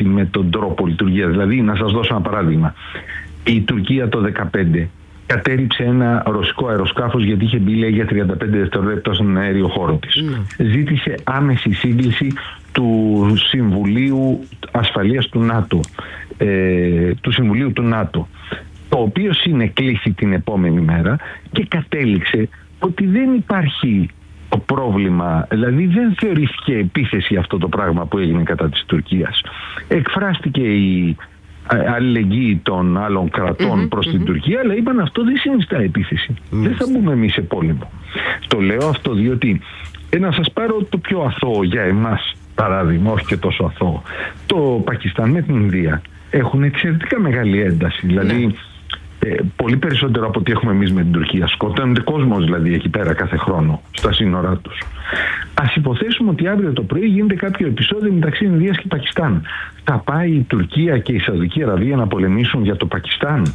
με τον τρόπο λειτουργίας. Δηλαδή, να σας δώσω ένα παράδειγμα. Η Τουρκία το 2015 κατέριψε ένα ρωσικό αεροσκάφος γιατί είχε μπει, λέει, για 35 δευτερόλεπτα στον αέριο χώρο της. Ζήτησε άμεση σύγκληση του Συμβουλίου Ασφαλείας του ΝΑΤΟ, του Συμβουλίου του ΝΑΤΟ, το οποίο συνεκλήθη την επόμενη μέρα και κατέληξε ότι δεν υπάρχει το πρόβλημα, δηλαδή δεν θεωρήθηκε επίθεση αυτό το πράγμα που έγινε κατά της Τουρκίας. Εκφράστηκε η αλληλεγγύη των άλλων κρατών προς την Τουρκία, αλλά είπαν αυτό δεν συνιστά επίθεση. Δεν θα μπούμε εμείς σε πόλεμο. Το λέω αυτό διότι να σας πάρω το πιο αθώο για εμάς παράδειγμα, όχι και τόσο αθώο. Το Πακιστάν με την Ινδία έχουν εξαιρετικά μεγάλη ένταση. Δηλαδή πολύ περισσότερο από ό,τι έχουμε εμείς με την Τουρκία. Σκοτώνεται κόσμος δηλαδή εκεί πέρα κάθε χρόνο στα σύνορά τους. Ας υποθέσουμε ότι αύριο το πρωί γίνεται κάποιο επεισόδιο μεταξύ Ινδίας και Πακιστάν. Θα πάει η Τουρκία και η Σαουδική Αραβία να πολεμήσουν για το Πακιστάν?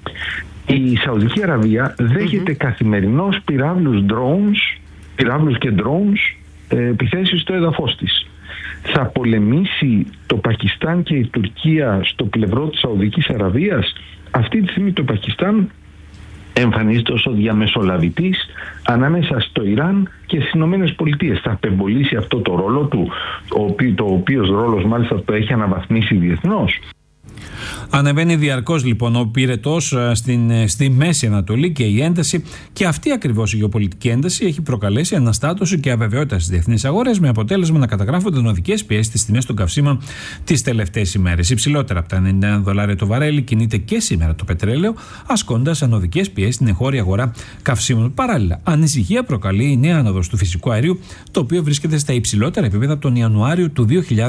Η Σαουδική Αραβία δέχεται καθημερινώς πυράβλους και drones επιθέσεις στο έδαφος της. Θα πολεμήσει το Πακιστάν και η Τουρκία στο πλευρό της Σαουδικής Αραβίας? Αυτή τη στιγμή το Πακιστάν εμφανίζεται ως ο διαμεσολαβητής ανάμεσα στο Ιράν και στις Ηνωμένες Πολιτείες. Θα απεμπολίσει αυτό το ρόλο του, το οποίος ρόλος μάλιστα το έχει αναβαθμίσει διεθνώς. Ανεβαίνει διαρκώς λοιπόν ο πυρετός στη Μέση Ανατολή και η ένταση, και αυτή ακριβώς η γεωπολιτική ένταση έχει προκαλέσει αναστάτωση και αβεβαιότητα στις διεθνείς αγορές, με αποτέλεσμα να καταγράφονται οδικές πιέσεις στις τιμές των καυσίμων τις τελευταίες ημέρες. Υψηλότερα από τα $91 το βαρέλι κινείται και σήμερα το πετρέλαιο, ασκώντας ανωδικές πιέσεις στην εγχώρια αγορά καυσίμων. Παράλληλα, ανησυχία προκαλεί η νέα άνοδος του φυσικού αερίου, το οποίο βρίσκεται στα υψηλότερα επίπεδα τον Ιανουάριο του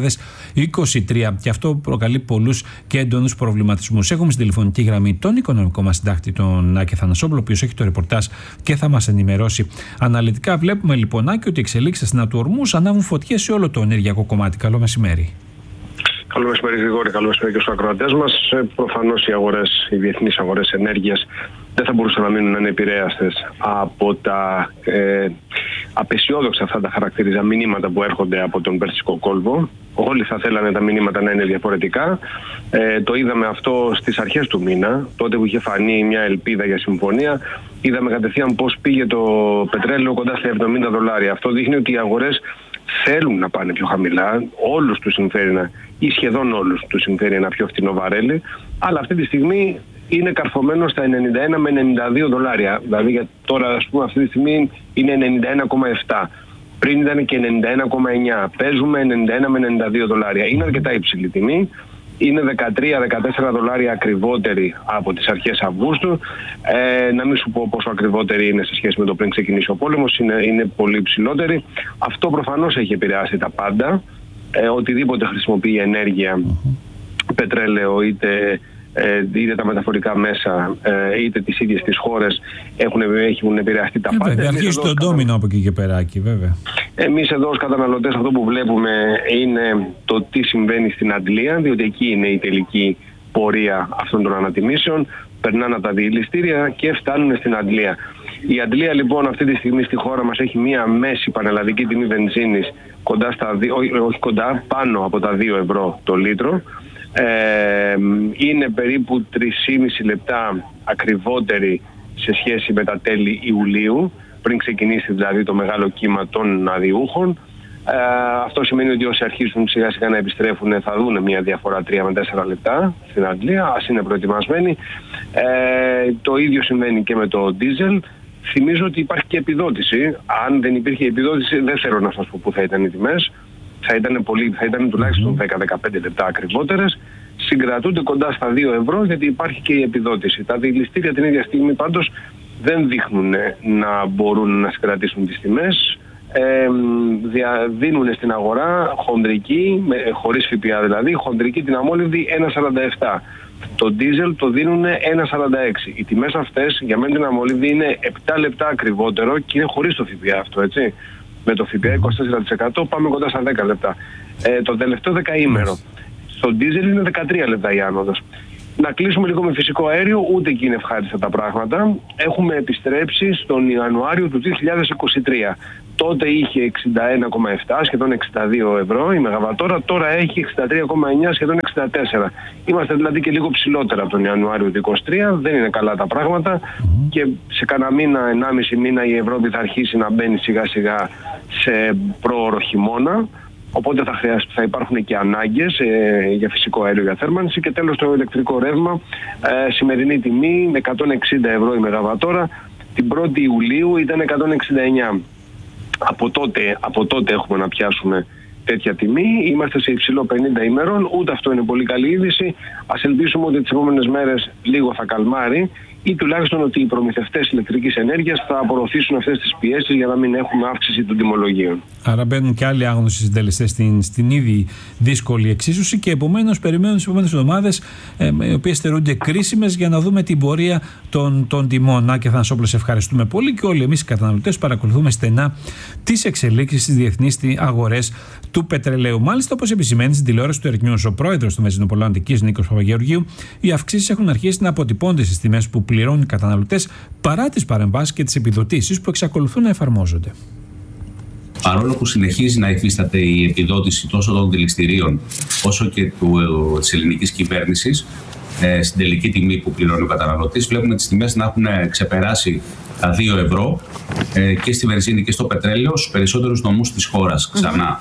2023, και αυτό προκαλεί πολλούς και έντονους προβληματισμούς. Έχουμε στην τηλεφωνική γραμμή τον οικονομικό μας συντάκτη, τον Άκη Θανασόπουλο, ο οποίος έχει το ρεπορτάζ και θα μας ενημερώσει αναλυτικά. Βλέπουμε λοιπόν, Άκη, ότι οι εξελίξεις στην Αττού Ορμούς ανάβουν φωτιές σε όλο το ενεργειακό κομμάτι. Καλό μεσημέρι. Καλό μεσημέρι, Γρηγόρη. Καλό μεσημέρι και στους ακροατές μας. Προφανώς οι διεθνείς αγορές ενέργειας δεν θα μπορούσαν να μείνουν ανεπηρέαστες από τα απεσιόδοξα, αυτά τα χαρακτηρίζα, μηνύματα που έρχονται από τον Περσικό κόλπο. Όλοι θα θέλανε τα μηνύματα να είναι διαφορετικά. Το είδαμε αυτό στις αρχές του μήνα, τότε που είχε φανεί μια ελπίδα για συμφωνία. Είδαμε κατευθείαν πώς πήγε το πετρέλαιο κοντά στα $70. Αυτό δείχνει ότι οι αγορές θέλουν να πάνε πιο χαμηλά. Όλους τους συμφέρει ή σχεδόν όλους τους συμφέρει ένα πιο φθηνό βαρέλι, αλλά αυτή τη στιγμή είναι καρφωμένο στα $91 με $92. Δηλαδή τώρα, ας πούμε, αυτή τη στιγμή είναι $91,7. Πριν ήταν και $91,9. Παίζουμε $91 με $92. Είναι αρκετά υψηλή τιμή. Είναι $13-14 ακριβότερη από τις αρχές Αυγούστου. Να μην σου πω πόσο ακριβότερη είναι σε σχέση με το πριν ξεκινήσει ο πόλεμος. Είναι πολύ υψηλότερη. Αυτό προφανώς έχει επηρεάσει τα πάντα. Οτιδήποτε χρησιμοποιεί ενέργεια, πετρέλαιο είτε τα μεταφορικά μέσα, είτε τις ίδιες τις χώρες, έχουν επηρεαστεί τα πάντα. Βέβαια, αρχίζει το ντόμινο από εκεί και περάκι, βέβαια. Εμείς εδώ ως καταναλωτές αυτό που βλέπουμε είναι το τι συμβαίνει στην αντλία, διότι εκεί είναι η τελική πορεία αυτών των ανατιμήσεων. Περνάνε από τα διελιστήρια και φτάνουν στην αντλία. Η αντλία λοιπόν αυτή τη στιγμή στη χώρα μας έχει μία μέση πανελλαδική τιμή βενζίνης πάνω από τα €2 το λίτρο. Είναι περίπου 3,5 λεπτά ακριβότερη σε σχέση με τα τέλη Ιουλίου, πριν ξεκινήσει δηλαδή το μεγάλο κύμα των αδιούχων. Αυτό σημαίνει ότι όσοι αρχίσουν σιγά σιγά να επιστρέφουν θα δουν μια διαφορά 3 με 4 λεπτά στην αντλία, ας είναι προετοιμασμένοι. Το ίδιο συμβαίνει και με το ντίζελ. Θυμίζω ότι υπάρχει και επιδότηση. Αν δεν υπήρχε επιδότηση, δεν θέλω να σας πω πού θα ήταν οι τιμές. Θα ήταν τουλάχιστον 10-15 λεπτά ακριβότερες. Συγκρατούνται κοντά στα €2 γιατί υπάρχει και η επιδότηση. Τα διελιστήρια την ίδια στιγμή πάντως δεν δείχνουν να μπορούν να συγκρατήσουν τις τιμές. Δίνουν στην αγορά χονδρική, χωρίς ΦΠΑ δηλαδή, χονδρική την αμόλυβδη 1,47. Το ντίζελ το δίνουν 1,46. Οι τιμές αυτές για μένα την αμόλυβδη είναι 7 λεπτά ακριβότερο και είναι χωρίς το ΦΠΑ αυτό, έτσι. Με το ΦΠΑ 24% πάμε κοντά στα 10 λεπτά. Το τελευταίο δεκαήμερο στο ντίζελ είναι 13 λεπτά η άνοδος. Να κλείσουμε λίγο με φυσικό αέριο, ούτε εκεί είναι ευχάριστα τα πράγματα. Έχουμε επιστρέψει στον Ιανουάριο του 2023. Τότε είχε 61,7, σχεδόν 62 ευρώ η Μεγαβατόρα, τώρα έχει 63,9, σχεδόν 64. Είμαστε δηλαδή και λίγο ψηλότερα από τον Ιανουάριο του 2023, δεν είναι καλά τα πράγματα και σε κανένα μήνα, 1,5 μήνα η Ευρώπη θα αρχίσει να μπαίνει σιγά σιγά σε πρόωρο χειμώνα. Οπότε θα υπάρχουν και ανάγκες για φυσικό αέριο, για θέρμανση. Και τέλος το ηλεκτρικό ρεύμα, σημερινή τιμή 160 ευρώ η Μεγαβατόρα, την 1η Ιουλίου ήταν 169. Από τότε έχουμε να πιάσουμε τέτοια τιμή. Είμαστε σε υψηλό 50 ημερών, ούτε αυτό είναι πολύ καλή είδηση. Ας ελπίσουμε ότι τις επόμενες μέρες λίγο θα καλμάρει ή τουλάχιστον ότι οι προμηθευτές ηλεκτρικής ενέργειας θα απορροφήσουν αυτές τις πιέσεις για να μην έχουμε αύξηση των τιμολογίων. Άρα μπαίνουν και άλλοι άγνωστοι συντελεστές στην ήδη δύσκολη εξίσωση και επομένως περιμένουν τις επόμενες εβδομάδες, οι οποίες θεωρούνται κρίσιμες για να δούμε την πορεία των τιμών. Να και Θανασόπουλε, σε ευχαριστούμε πολύ και όλοι εμείς οι καταναλωτές παρακολουθούμε στενά τις εξελίξεις στις διεθνείς αγορές του πετρελαίου. Μάλιστα, όπως επισημαίνει στην τηλεόραση του Earth News ο πρόεδρος του Βενζινοπολών Αττικής, Νίκος Παπαγεωργίου, οι αυξήσεις έχουν αρχίσει να αποτυπώνται στις τιμές που πληρώνουν οι καταναλωτές παρά τις παρεμβάσεις και τις επιδοτήσεις που εξακολουθούν να εφαρμόζονται. Παρόλο που συνεχίζει να υφίσταται η επιδότηση τόσο των δηληστηρίων όσο και της ελληνικής κυβέρνησης στην τελική τιμή που πληρώνει ο καταναλωτής, βλέπουμε τις τιμές να έχουν ξεπεράσει τα 2 ευρώ και στη βενζίνη και στο πετρέλαιο στους περισσότερους νομούς της χώρας ξανά.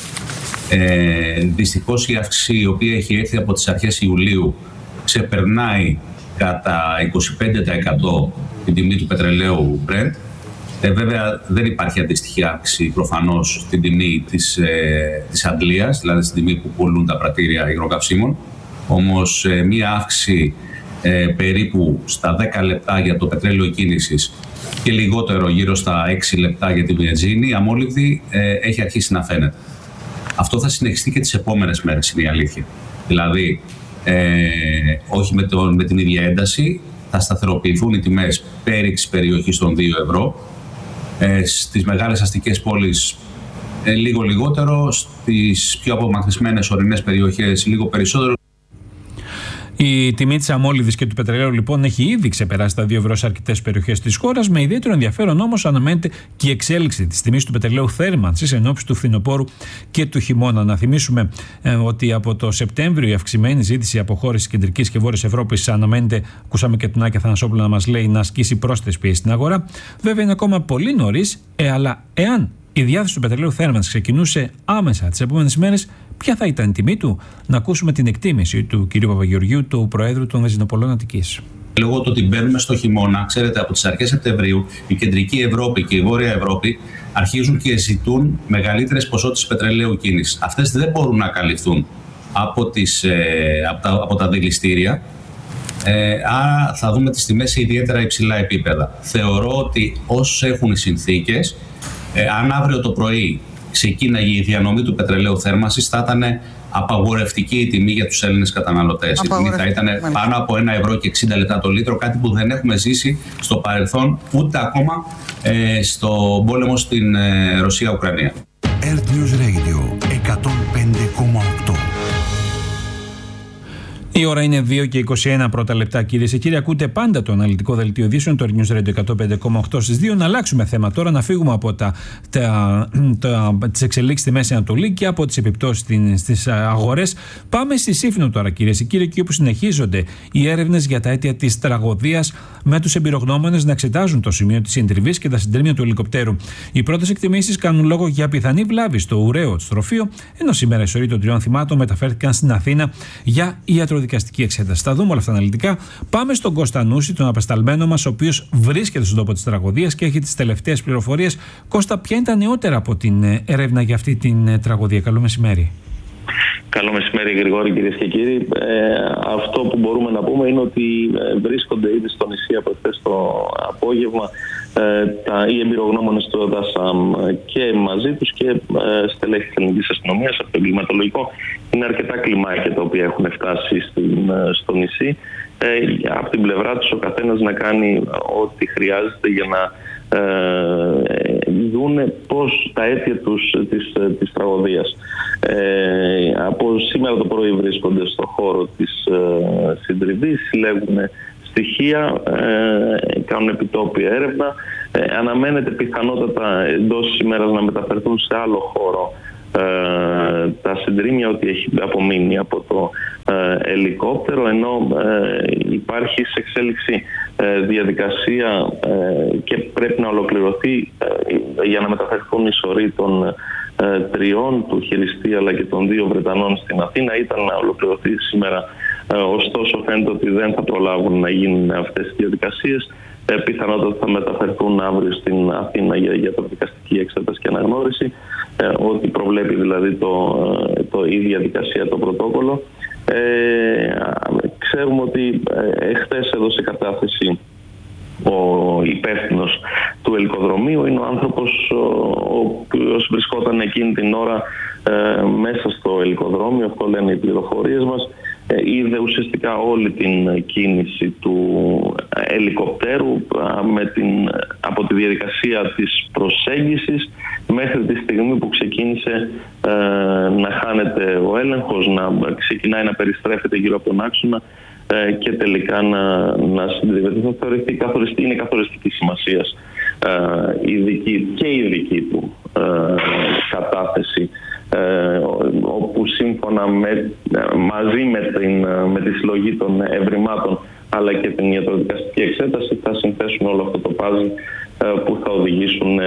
Δυστυχώς η αύξηση η οποία έχει έρθει από τις αρχές Ιουλίου ξεπερνάει κατά 25% την τιμή του πετρελαίου Brent. Βέβαια δεν υπάρχει αντίστοιχη αύξηση προφανώς στην τιμή της Αγγλίας, δηλαδή στην τιμή που πουλούν τα πρατήρια υγροκαυσίμων. Όμως μία αύξηση περίπου στα 10 λεπτά για το πετρέλαιο κίνησης και λιγότερο γύρω στα 6 λεπτά για τη βενζίνη αμόλυβδη έχει αρχίσει να φαίνεται. Αυτό θα συνεχιστεί και τις επόμενες μέρες, είναι η αλήθεια. Δηλαδή όχι με την ίδια ένταση, θα σταθεροποιηθούν οι τιμές πέρι της περιοχής των 2 ευρώ. Στις μεγάλες αστικές πόλεις λίγο λιγότερο, στις πιο απομακρυσμένες ορεινές περιοχές λίγο περισσότερο. Η τιμή της αμόλυβδης και του πετρελαίου λοιπόν έχει ήδη ξεπεράσει τα 2 ευρώ σε αρκετές περιοχές της χώρας. Με ιδιαίτερο ενδιαφέρον όμως αναμένεται και η εξέλιξη της τιμής του πετρελαίου θέρμανσης εν ώψη του φθινοπόρου και του χειμώνα. Να θυμίσουμε ότι από το Σεπτέμβριο η αυξημένη ζήτηση από χώρες της Κεντρικής και Βόρειας Ευρώπης αναμένεται, ακούσαμε και τον Άκη Αθανασόπουλο να μας λέει, να ασκήσει πρόσθετες πιέσεις στην αγορά. Βέβαια είναι ακόμα πολύ νωρίς, αλλά εάν η διάθεση του πετρελαίου θέρμανσης ξεκινούσε άμεσα τις επόμενες μέρες, ποια θα ήταν η τιμή του? Να ακούσουμε την εκτίμηση του κ. Παπαγεωργίου, του Προέδρου των Βενζινοπολών Αττικής. Λόγω του ότι μπαίνουμε στο χειμώνα, ξέρετε, από τις αρχές Σεπτεμβρίου η Κεντρική Ευρώπη και η Βόρεια Ευρώπη αρχίζουν και ζητούν μεγαλύτερες ποσότητες πετρελαίου κίνησης. Αυτές δεν μπορούν να καλυφθούν από τα δηληστήρια. Άρα θα δούμε τις τιμές σε ιδιαίτερα υψηλά επίπεδα. Θεωρώ ότι όσους έχουν οι συνθήκες, αν αύριο το πρωί ξεκίναγε η διανομή του πετρελαίου θέρμανσης, θα ήταν απαγορευτική η τιμή για τους Έλληνες καταναλωτές. Η τιμή θα ήταν πάνω από 1 ευρώ και 60 λεπτά το λίτρο, κάτι που δεν έχουμε ζήσει στο παρελθόν ούτε ακόμα στο πόλεμο στην Ρωσία-Ουκρανία. Earth News Radio 105,8. Η ώρα είναι 2 και 21 πρώτα λεπτά, κυρίες και κύριοι. Ακούτε πάντα το αναλυτικό δελτίο ειδήσεων, το News Radio 105,8 στις 2. Να αλλάξουμε θέμα τώρα, να φύγουμε από τις εξελίξεις στη Μέση Ανατολή και από τις επιπτώσεις στις αγορές. Πάμε στη Σύφνο τώρα, κυρίες και κύριοι, εκεί όπου συνεχίζονται οι έρευνες για τα αίτια της τραγωδίας, με τους εμπειρογνώμονες να εξετάζουν το σημείο της συντριβής και τα συντρίμμια του ελικοπτέρου. Οι πρώτες εκτιμήσεις κάνουν λόγο για πιθανή βλάβη στο ουραίο στροφείο, ενώ σήμερα οι σωροί των 3 θυμάτων μεταφέρθηκαν στην Αθήνα για ιατροδικαστική εξέταση. Θα δούμε όλα αυτά αναλυτικά. Πάμε στον Κώστα Νούση, τον απεσταλμένο μας, ο οποίος βρίσκεται στον τόπο της τραγωδίας και έχει τις τελευταίες πληροφορίες. Κώστα, ποια είναι τα νεότερα από την έρευνα για αυτή την τραγωδία? Καλό μεσημέρι. Καλό μεσημέρι, Γρηγόρη, κυρίες και κύριοι. Αυτό που μπορούμε να πούμε είναι ότι βρίσκονται ήδη στο νησί από χθες το απόγευμα οι εμπειρογνώμονες του ΕΔΑΣΑΜ και μαζί τους και στελέχη της ελληνικής αστυνομίας. Από το εγκληματολογικό είναι αρκετά κλιμάκια τα οποία έχουν φτάσει στο νησί. Από την πλευρά τους ο καθένας να κάνει ό,τι χρειάζεται για να δούνε πώς τα αίτια της τραγωδίας. Από σήμερα το πρωί βρίσκονται στο χώρο της συντριβής, συλλέγουν στοιχεία, κάνουν επιτόπια έρευνα. Αναμένεται πιθανότατα εντός ημέρας να μεταφερθούν σε άλλο χώρο τα συντρίμμια, ότι έχει απομείνει από το ελικόπτερο, ενώ υπάρχει σε εξέλιξη διαδικασία και πρέπει να ολοκληρωθεί για να μεταφερθούν οι σωροί των 3 του χειριστή αλλά και των 2 Βρετανών στην Αθήνα. Ήταν να ολοκληρωθεί σήμερα, ωστόσο φαίνεται ότι δεν θα προλάβουν να γίνουν αυτές οι διαδικασίες. Πιθανότατα θα μεταφερθούν αύριο στην Αθήνα για δικαστική εξέταση και αναγνώριση, ό,τι προβλέπει δηλαδή η διαδικασία, το πρωτόκολλο. Ξέρουμε ότι χθες έδωσε κατάθεση ο υπεύθυνος του ελικοδρομίου. Είναι ο άνθρωπος ο οποίος βρισκόταν εκείνη την ώρα μέσα στο ελικοδρόμιο, αυτό λένε οι πληροφορίες μας. Είδε ουσιαστικά όλη την κίνηση του ελικοπτέρου από τη διαδικασία της προσέγγισης μέχρι τη στιγμή που ξεκίνησε να χάνεται ο έλεγχος, να ξεκινάει να περιστρέφεται γύρω από τον άξονα και τελικά να συντριβεται. Θα θεωρηθεί είναι καθοριστική σημασίας η δική του κατάθεση, όπου σύμφωνα μαζί με τη συλλογή των ευρημάτων αλλά και την ιατροδικαστική εξέταση θα συνθέσουν όλο αυτό το πάζλ που θα οδηγήσουν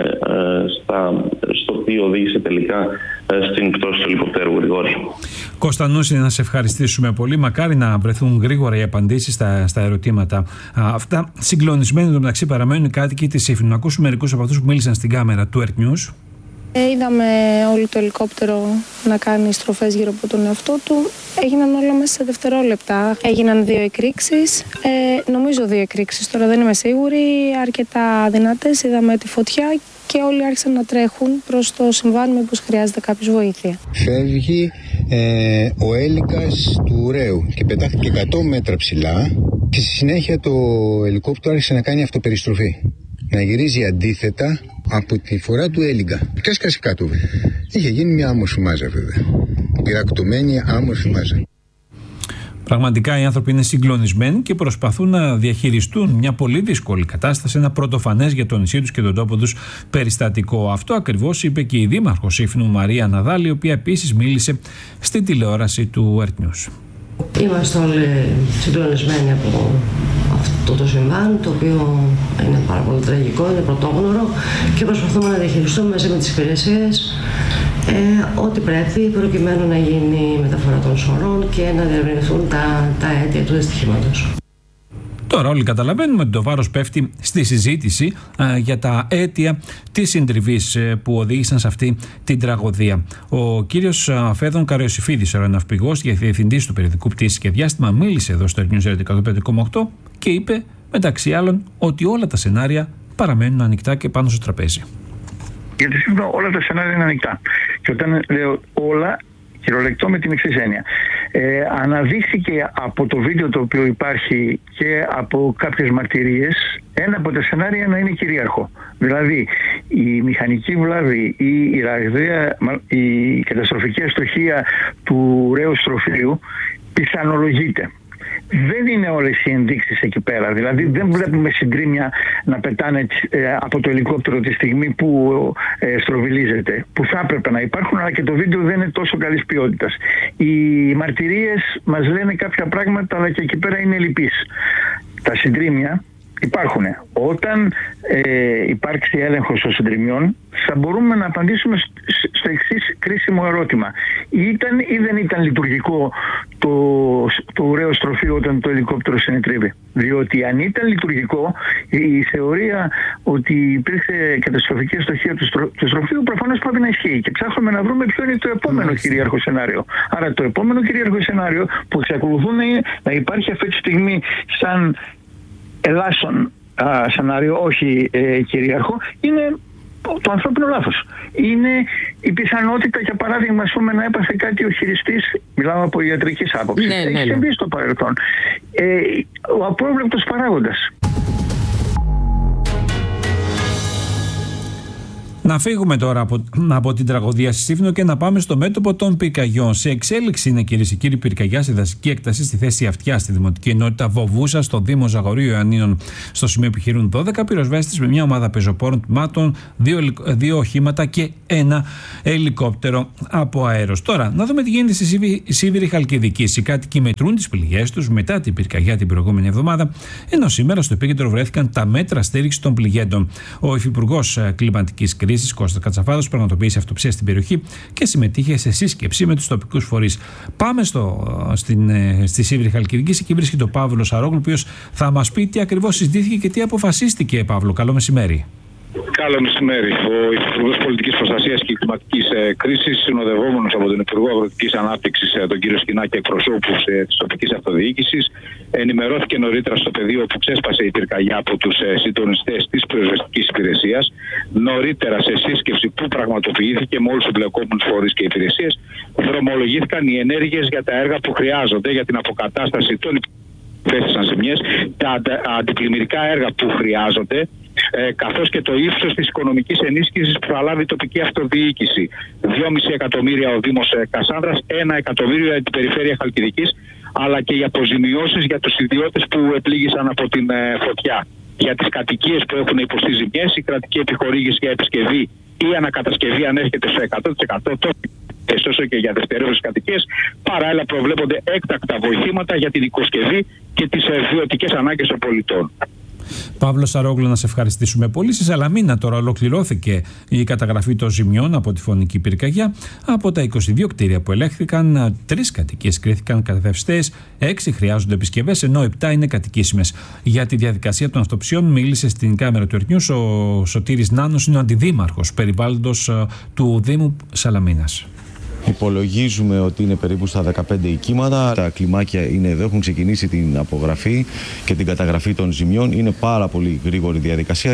στο τι οδήγησε τελικά στην πτώση του ελικοπτέρου. Γρηγόρη. Κωνσταντινούση, να σε ευχαριστήσουμε πολύ. Μακάρι να βρεθούν γρήγορα οι απαντήσεις στα ερωτήματα αυτά. Συγκλονισμένοι μεταξύ παραμένουν οι κάτοικοι της Ήφινου. Να ακούσουμε μερικούς από αυτούς που μίλησαν στην κάμερα του Earth News. Είδαμε όλο το ελικόπτερο να κάνει στροφές γύρω από τον εαυτό του. Έγιναν όλα μέσα σε δευτερόλεπτα. Έγιναν 2 εκρήξεις. Νομίζω 2 εκρήξεις, τώρα δεν είμαι σίγουρη. Αρκετά δυνατές. Είδαμε τη φωτιά και όλοι άρχισαν να τρέχουν προς το συμβάν, μήπως χρειάζεται κάποιος βοήθεια. Φεύγει ο έλικας του ουρέου και πετάχτηκε 100 μέτρα ψηλά και στη συνέχεια το ελικόπτερο άρχισε να κάνει αυτοπεριστροφή. Να γυρίζει αντίθετα από τη φορά του έλιγκα. Και έσκασε κάτω. Είχε γίνει μια άμορφη μάζα, βέβαια. Πυρακτωμένη άμορφη μάζα. Πραγματικά οι άνθρωποι είναι συγκλονισμένοι και προσπαθούν να διαχειριστούν μια πολύ δύσκολη κατάσταση, ένα πρωτοφανές για το νησί τους και τον τόπο τους περιστατικό. Αυτό ακριβώς είπε και η Δήμαρχος Ήφινου, Μαρία Ναδάλη, η οποία επίσης μίλησε στην τηλεόραση του Earth News. Είμαστε όλοι συγκλονισμένοι από αυτό το συμβάν, το οποίο είναι πάρα πολύ τραγικό, είναι πρωτόγνωρο και προσπαθούμε να διαχειριστούμε μαζί με τις υπηρεσίες ό,τι πρέπει προκειμένου να γίνει η μεταφορά των σωρών και να διερευνηθούν τα αίτια του δυστυχήματος. Τώρα όλοι καταλαβαίνουμε ότι το βάρος πέφτει στη συζήτηση για τα αίτια της συντριβής που οδήγησαν σε αυτή την τραγωδία. Ο κύριος Φέδων Καρεοσυφίδης, αεροναυπηγός και διευθυντής του περιοδικού Πτήσεις και Διάστημα, μίλησε εδώ στο News 105,8 και είπε μεταξύ άλλων ότι όλα τα σενάρια παραμένουν ανοιχτά και πάνω στο τραπέζι. Γιατί σύμφωνα όλα τα σενάρια είναι ανοιχτά. Και όταν λέω όλα, κυριολεκτώ με την εξής έννοια. Αναδείχθηκε από το βίντεο το οποίο υπάρχει και από κάποιες μαρτυρίες ένα από τα σενάρια να είναι κυρίαρχο. Δηλαδή η μηχανική βλάβη ή η καταστροφική αστοχία του ουραίου στροφείου πιθανολογείται. Δεν είναι όλες οι ενδείξεις εκεί πέρα. Δηλαδή δεν βλέπουμε συντρίμμια να πετάνε από το ελικόπτερο τη στιγμή που στροβιλίζεται, που θα έπρεπε να υπάρχουν, αλλά και το βίντεο δεν είναι τόσο καλής ποιότητας. Οι μαρτυρίες μας λένε κάποια πράγματα, αλλά και εκεί πέρα είναι λυπής. Τα συντρίμμια υπάρχουν. Όταν υπάρξει έλεγχος των συντριμιών, θα μπορούμε να απαντήσουμε στο εξής κρίσιμο ερώτημα. Ήταν ή δεν ήταν λειτουργικό το ουραίο στροφείο όταν το ελικόπτερο συνετρίβει? Διότι αν ήταν λειτουργικό, η θεωρία ότι υπήρξε καταστροφική αστοχία του στροφείου προφανώς πρέπει να ισχύει. Και ψάχνουμε να βρούμε ποιο είναι το επόμενο κυρίαρχο σενάριο. Άρα το επόμενο κυρίαρχο σενάριο που εξακολουθούν να υπάρχει αυτή τη στιγμή σαν ελάσσον σενάριο, όχι κυρίαρχο, είναι το ανθρώπινο λάθος. Είναι η πιθανότητα, για παράδειγμα, να έπαθε κάτι ο χειριστής, μιλάω από ιατρικής άποψης, έχει συμβεί στο παρελθόν. Ο απρόβλεπτος παράγοντας. Να φύγουμε τώρα από την τραγωδία στη Σύφνο και να πάμε στο μέτωπο των πυρκαγιών. Σε εξέλιξη είναι, κυρίες και κύριοι, πυρκαγιά σε δασική έκταση στη θέση Αυτιά, στη Δημοτική Ενότητα Βοβούσα, στο Δήμο Ζαγορείου Ιωαννίνων. Στο σημείο επιχειρούν 12 πυροσβέστες με μια ομάδα πεζοπόρων τμήματων, 2 οχήματα και 1 ελικόπτερο από αέρος. Τώρα, να δούμε τι γίνεται στη Σίβηρη Χαλκιδική. Οι κάτοικοι μετρούν τις πληγές τους μετά την πυρκαγιά την προηγούμενη εβδομάδα, ενώ σήμερα στο επίκεντρο βρέθηκαν τα μέτρα στήριξης των πληγέντων. Ο Υφυπουργός Κλιματικής Κρίσης, Κώστας Κατσαφάδος, πραγματοποίησε αυτοψία στην περιοχή και συμμετείχε σε σύσκεψη με τους τοπικούς φορείς. Πάμε στη Σίβηρη Χαλκιδική. Εκεί βρίσκεται ο Παύλος Αρόγλου, ο οποίος θα μας πει τι ακριβώς συζητήθηκε και τι αποφασίστηκε. Παύλο, καλό μεσημέρι. Καλό μεσημέρι. Ο Υφυπουργός Πολιτικής Προστασίας και Κλιματικής Κρίσης, συνοδευόμενος από τον Υπουργό Αγροτικής Ανάπτυξης, τον κύριο Σκινά, και εκπροσώπους της τοπικής αυτοδιοίκησης, ενημερώθηκε νωρίτερα στο πεδίο που ξέσπασε η πυρκαγιά από τους συντονιστές της πυροσβεστικής υπηρεσίας. Νωρίτερα, σε σύσκεψη που πραγματοποιήθηκε με όλους τους εμπλεκόμενους φορείς και υπηρεσίες, δρομολογήθηκαν οι ενέργειες για τα έργα που χρειάζονται για την αποκατάσταση των υπέστησαν ζημιές, τα αντιπλημμυρικά έργα που χρειάζονται, καθώς και το ύψος της οικονομικής ενίσχυσης που θα λάβει η τοπική αυτοδιοίκηση. 2,5 εκατομμύρια ο Δήμος Κασάνδρας, 1 εκατομμύριο η περιφέρεια Χαλκιδικής, αλλά και οι αποζημιώσεις για τους ιδιώτες που επλήγησαν από την φωτιά. Για τις κατοικίες που έχουν υποστεί ζημιές, η κρατική επιχορήγηση για επισκευή ή ανακατασκευή ανέρχεται στο 100%, όσο και για δευτερεύουσες κατοικίες. Παράλληλα, προβλέπονται έκτακτα βοηθήματα για την οικοσκευή και τις βιωτικές ανάγκες των πολιτών. Παύλο Σαρόγλου, να σε ευχαριστήσουμε πολύ. Στη Σαλαμίνα τώρα ολοκληρώθηκε η καταγραφή των ζημιών από τη φωνική πυρκαγιά. Από τα 22 κτίρια που ελέγχθηκαν, 3 κατοικίες κρίθηκαν κατεδευστές, 6 χρειάζονται επισκευές, ενώ 7 είναι κατοικήσιμες. Για τη διαδικασία των αυτοψιών μίλησε στην κάμερα του Ερτνιούς ο Σωτήρης Νάνος, είναι ο αντιδήμαρχος περιβάλλοντος του Δήμου Σαλαμίνας. Υπολογίζουμε ότι είναι περίπου στα 15 οικίματα. Τα κλιμάκια είναι εδώ, έχουν ξεκινήσει την απογραφή και την καταγραφή των ζημιών. Είναι πάρα πολύ γρήγορη διαδικασία.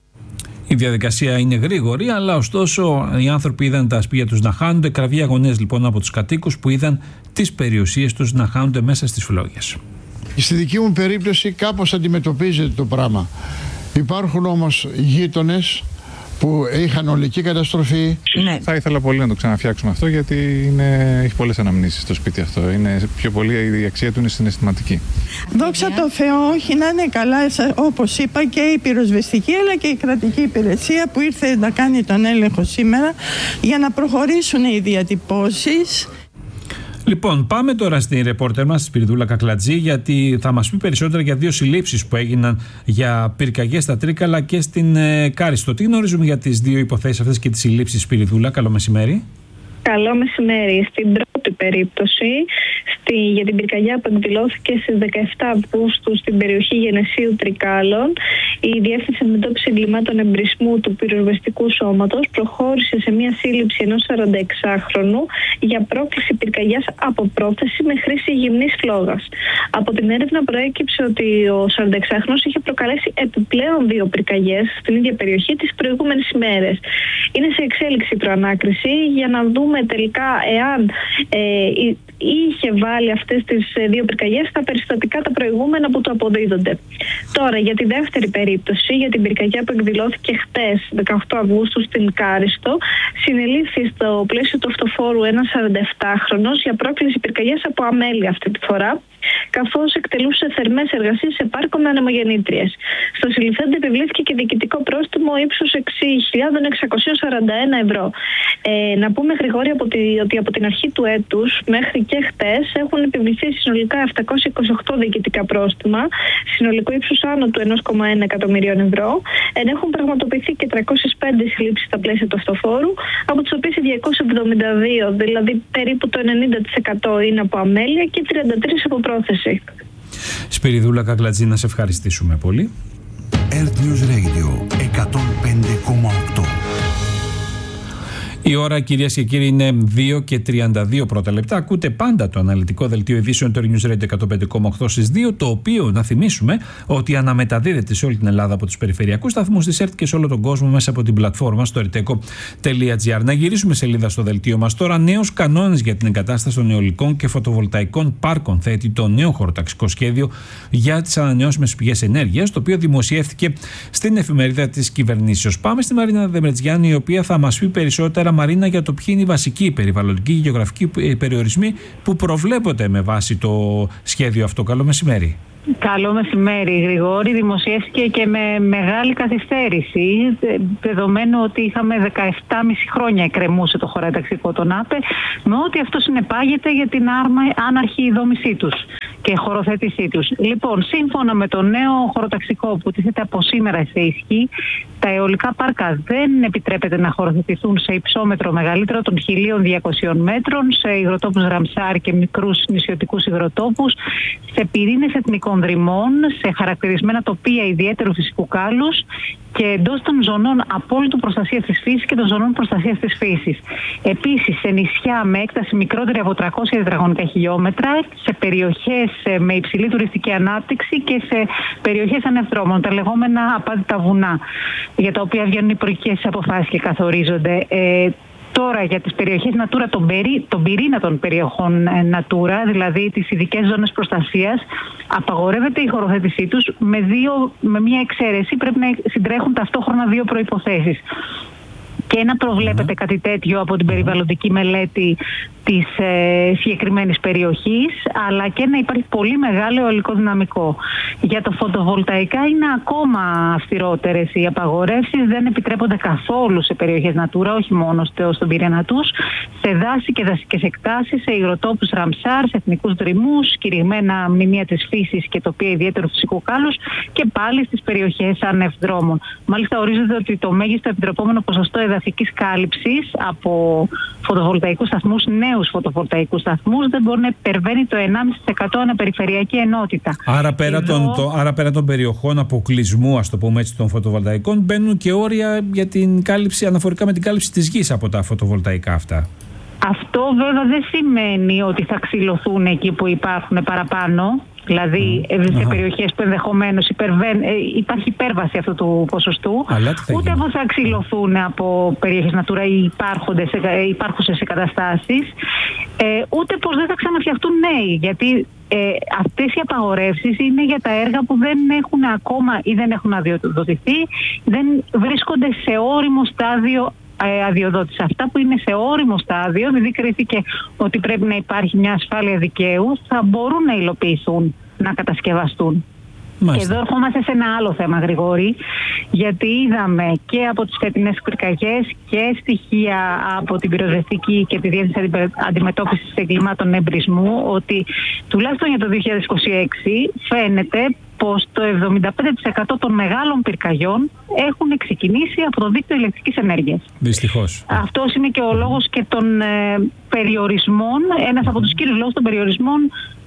Η διαδικασία είναι γρήγορη, αλλά ωστόσο οι άνθρωποι είδαν τα σπίτια τους να χάνονται. Κραυγή αγωνίας λοιπόν από τους κατοίκους που είδαν τις περιουσίες τους να χάνονται μέσα στις φλόγες. Στη δική μου περίπτωση κάπως αντιμετωπίζεται το πράγμα. Υπάρχουν όμως γείτονες που είχαν ολική καταστροφή. Ναι. Θα ήθελα πολύ να το ξαναφτιάξουμε αυτό, γιατί έχει πολλές αναμνήσεις το σπίτι αυτό. Είναι πιο πολύ, η αξία του είναι συναισθηματική. Δόξα τω Θεώ, όχι να είναι καλά, όπως είπα, και η πυροσβεστική αλλά και η κρατική υπηρεσία που ήρθε να κάνει τον έλεγχο σήμερα για να προχωρήσουν οι διατυπώσεις. Λοιπόν, πάμε τώρα στην ρεπόρτερ μας, Σπυριδούλα Κακλατζή, γιατί θα μας πει περισσότερα για 2 συλλήψεις που έγιναν για πυρκαγιές στα Τρίκαλα και στην Κάριστο. Τι γνωρίζουμε για τις 2 υποθέσεις αυτές και τις συλλήψεις, Σπυριδούλα? Καλό μεσημέρι. Καλό μεσημέρι. Στην πρώτη περίπτωση, για την πυρκαγιά που εκδηλώθηκε στις 17 Αυγούστου στην περιοχή Γενεσίου Τρικάλων, η Διεύθυνση Αντιμετώπισης Εγκλημάτων Εμπρισμού του Πυροσβεστικού Σώματος προχώρησε σε μια σύλληψη ενός 46χρονου για πρόκληση πυρκαγιάς από πρόθεση με χρήση γυμνής φλόγας. Από την έρευνα προέκυψε ότι ο 46χρονος είχε προκαλέσει επιπλέον 2 πυρκαγιές στην ίδια περιοχή τις προηγούμενες ημέρες. Είναι σε εξέλιξη η προανάκριση για να δούμε τελικά εάν είχε βάλει αυτές τις 2 πυρκαγιές στα περιστατικά τα προηγούμενα που του αποδίδονται. Τώρα, για τη δεύτερη περίπτωση, για την πυρκαγιά που εκδηλώθηκε χτες, 18 Αυγούστου, στην Κάριστο, συνελήφθη στο πλαίσιο του αυτοφόρου ένας 47χρονος για πρόκληση πυρκαγιάς από αμέλεια αυτή τη φορά, καθώς εκτελούσε θερμές εργασίες σε πάρκο με ανεμογεννήτριες. Στο συλληφθέντη επιβλήθηκε και διοικητικό πρόστιμο ύψους 6.641 ευρώ. Να πούμε γρηγόρια ότι από την αρχή του έτους μέχρι και χτες έχουν επιβληθεί συνολικά 728 διοικητικά πρόστιμα, συνολικό ύψους άνω του 1,1 εκατομμυρίων ευρώ. Έχουν πραγματοποιηθεί και 305 συλλήψεις στα πλαίσια του αυτοφόρου, από τις οποίες οι 272, δηλαδή περίπου το 90% είναι από αμέλεια και 33 από πρόθεση. Σπυριδούλα Κακλατζή, να σε ευχαριστήσουμε πολύ. Earth News Radio 105,8. Η ώρα, κυρίες και κύριοι, είναι 2:32 πρώτα λεπτά. Ακούτε πάντα το αναλυτικό δελτίο ειδήσεων του News Radio 105,8 στις 2, το οποίο, να θυμίσουμε, ότι αναμεταδίδεται σε όλη την Ελλάδα από τους περιφερειακούς σταθμούς της ΕΡΤ και σε όλο τον κόσμο μέσα από την πλατφόρμα στο erteco.gr. Να γυρίσουμε σελίδα στο δελτίο μας τώρα. Νέους κανόνες για την εγκατάσταση των αιωλικών και φωτοβολταϊκών πάρκων θέτει το νέο χωροταξικό σχέδιο για τις ανανεώσιμες πηγές ενέργειας, το οποίο δημοσιεύτηκε στην εφημερίδα της κυβερνήσεως. Πάμε στη Μαρίνα Δεμετζιάννη, η οποία θα μας πει περισσότερα, Μαρίνα, για το ποιοι είναι οι βασικοί περιβαλλοντικοί και γεωγραφικοί περιορισμοί που προβλέπονται με βάση το σχέδιο αυτό. Καλό μεσημέρι. Καλό μεσημέρι, Γρηγόρη. Δημοσιεύτηκε και με μεγάλη καθυστέρηση, δεδομένου ότι είχαμε 17,5 χρόνια εκκρεμούσε το χωροταξικό των ΑΠΕ, με ό,τι αυτό συνεπάγεται για την άναρχη δόμησή τους και χωροθέτησή τους. Λοιπόν, σύμφωνα με το νέο χωροταξικό που τίθεται από σήμερα σε ισχύ, τα αιωλικά πάρκα δεν επιτρέπεται να χωροθετηθούν σε υψόμετρο μεγαλύτερο των 1.200 μέτρων, σε υγροτόπους Ραμσάρ και μικρούς νησιωτικούς υγροτόπους, σε πυρήνες εθνικών δρυμών, σε χαρακτηρισμένα τοπία ιδιαίτερου φυσικού κάλους και εντός των ζωνών απόλυτου προστασίας της φύσης και των ζωνών προστασίας της φύσης. Επίσης, σε νησιά με έκταση μικρότερη από 300 τετραγωνικά χιλιόμετρα, σε περιοχές με υψηλή τουριστική ανάπτυξη και σε περιοχές ανευδρόμων, τα λεγόμενα απάντητα βουνά, για τα οποία βγαίνουν υπουργικές αποφάσεις και καθορίζονται. Τώρα για τις περιοχές Natura, τον πυρήνα των περιοχών Natura, δηλαδή τις ειδικές ζώνες προστασίας, απαγορεύεται η χωροθέτησή τους με μία εξαίρεση. Πρέπει να συντρέχουν ταυτόχρονα δύο προϋποθέσεις. Και να προβλέπεται κάτι τέτοιο από την περιβαλλοντική μελέτη της συγκεκριμένης περιοχής, αλλά και να υπάρχει πολύ μεγάλο αιωλικό δυναμικό. Για το φωτοβολταϊκά είναι ακόμα αυστηρότερες οι απαγορεύσεις, δεν επιτρέπονται καθόλου σε περιοχές Natura, όχι μόνο στον πυρήνα τους, σε δάση και δασικές εκτάσεις, σε υγροτόπους Ραμσάρ, σε εθνικούς δρυμούς, κηρυγμένα μνημεία της φύσης και τοπία ιδιαίτερου φυσικού κάλους και πάλι στις περιοχές ανευδρόμων. Μάλιστα, ορίζεται ότι το μέγιστο επιτρεπόμενο ποσοστό εδαφικής κάλυψης από φωτοβολταϊκούς σταθμούς, νέους φωτοβολταϊκούς σταθμούς, δεν μπορεί να υπερβαίνει το 1,5% αναπεριφερειακή ενότητα. Άρα πέρα των περιοχών αποκλεισμού, ας το πούμε έτσι, των φωτοβολταϊκών, μπαίνουν και όρια για την κάλυψη, αναφορικά με την κάλυψη της γης από τα φωτοβολταϊκά αυτά. Αυτό βέβαια δεν σημαίνει ότι θα ξυλωθούν εκεί που υπάρχουν παραπάνω. Δηλαδή σε περιοχές που ενδεχομένως υπάρχει υπέρβαση αυτού του ποσοστού, ούτε που θα ξυλωθούν από περιοχές Natura ή υπάρχουσες εγκαταστάσεις, ούτε πως δεν θα ξαναφτιαχτούν νέοι. Γιατί αυτές οι απαγορεύσεις είναι για τα έργα που δεν έχουν ακόμα ή δεν έχουν αδειοδοτηθεί, δεν βρίσκονται σε όριμο στάδιο αδειοδότηση. Αυτά που είναι σε όριμο στάδιο, επειδή κρίθηκε ότι πρέπει να υπάρχει μια ασφάλεια δικαίου, θα μπορούν να υλοποιηθούν, να κατασκευαστούν. Μάλιστα. Και εδώ ερχόμαστε σε ένα άλλο θέμα, Γρηγόρη, γιατί είδαμε και από τις φετινές πυρκαγιές και στοιχεία από την πυροσβεστική και τη Διεύθυνση Αντιμετώπισης Εγκλημάτων Εμπρισμού, ότι τουλάχιστον για το 2026 φαίνεται πως το 75% των μεγάλων πυρκαγιών έχουν ξεκινήσει από το δίκτυο ηλεκτρικής ενέργειας. Δυστυχώς. Αυτός είναι και ο λόγος και των περιορισμών, ένας από τους κύριους λόγους των περιορισμών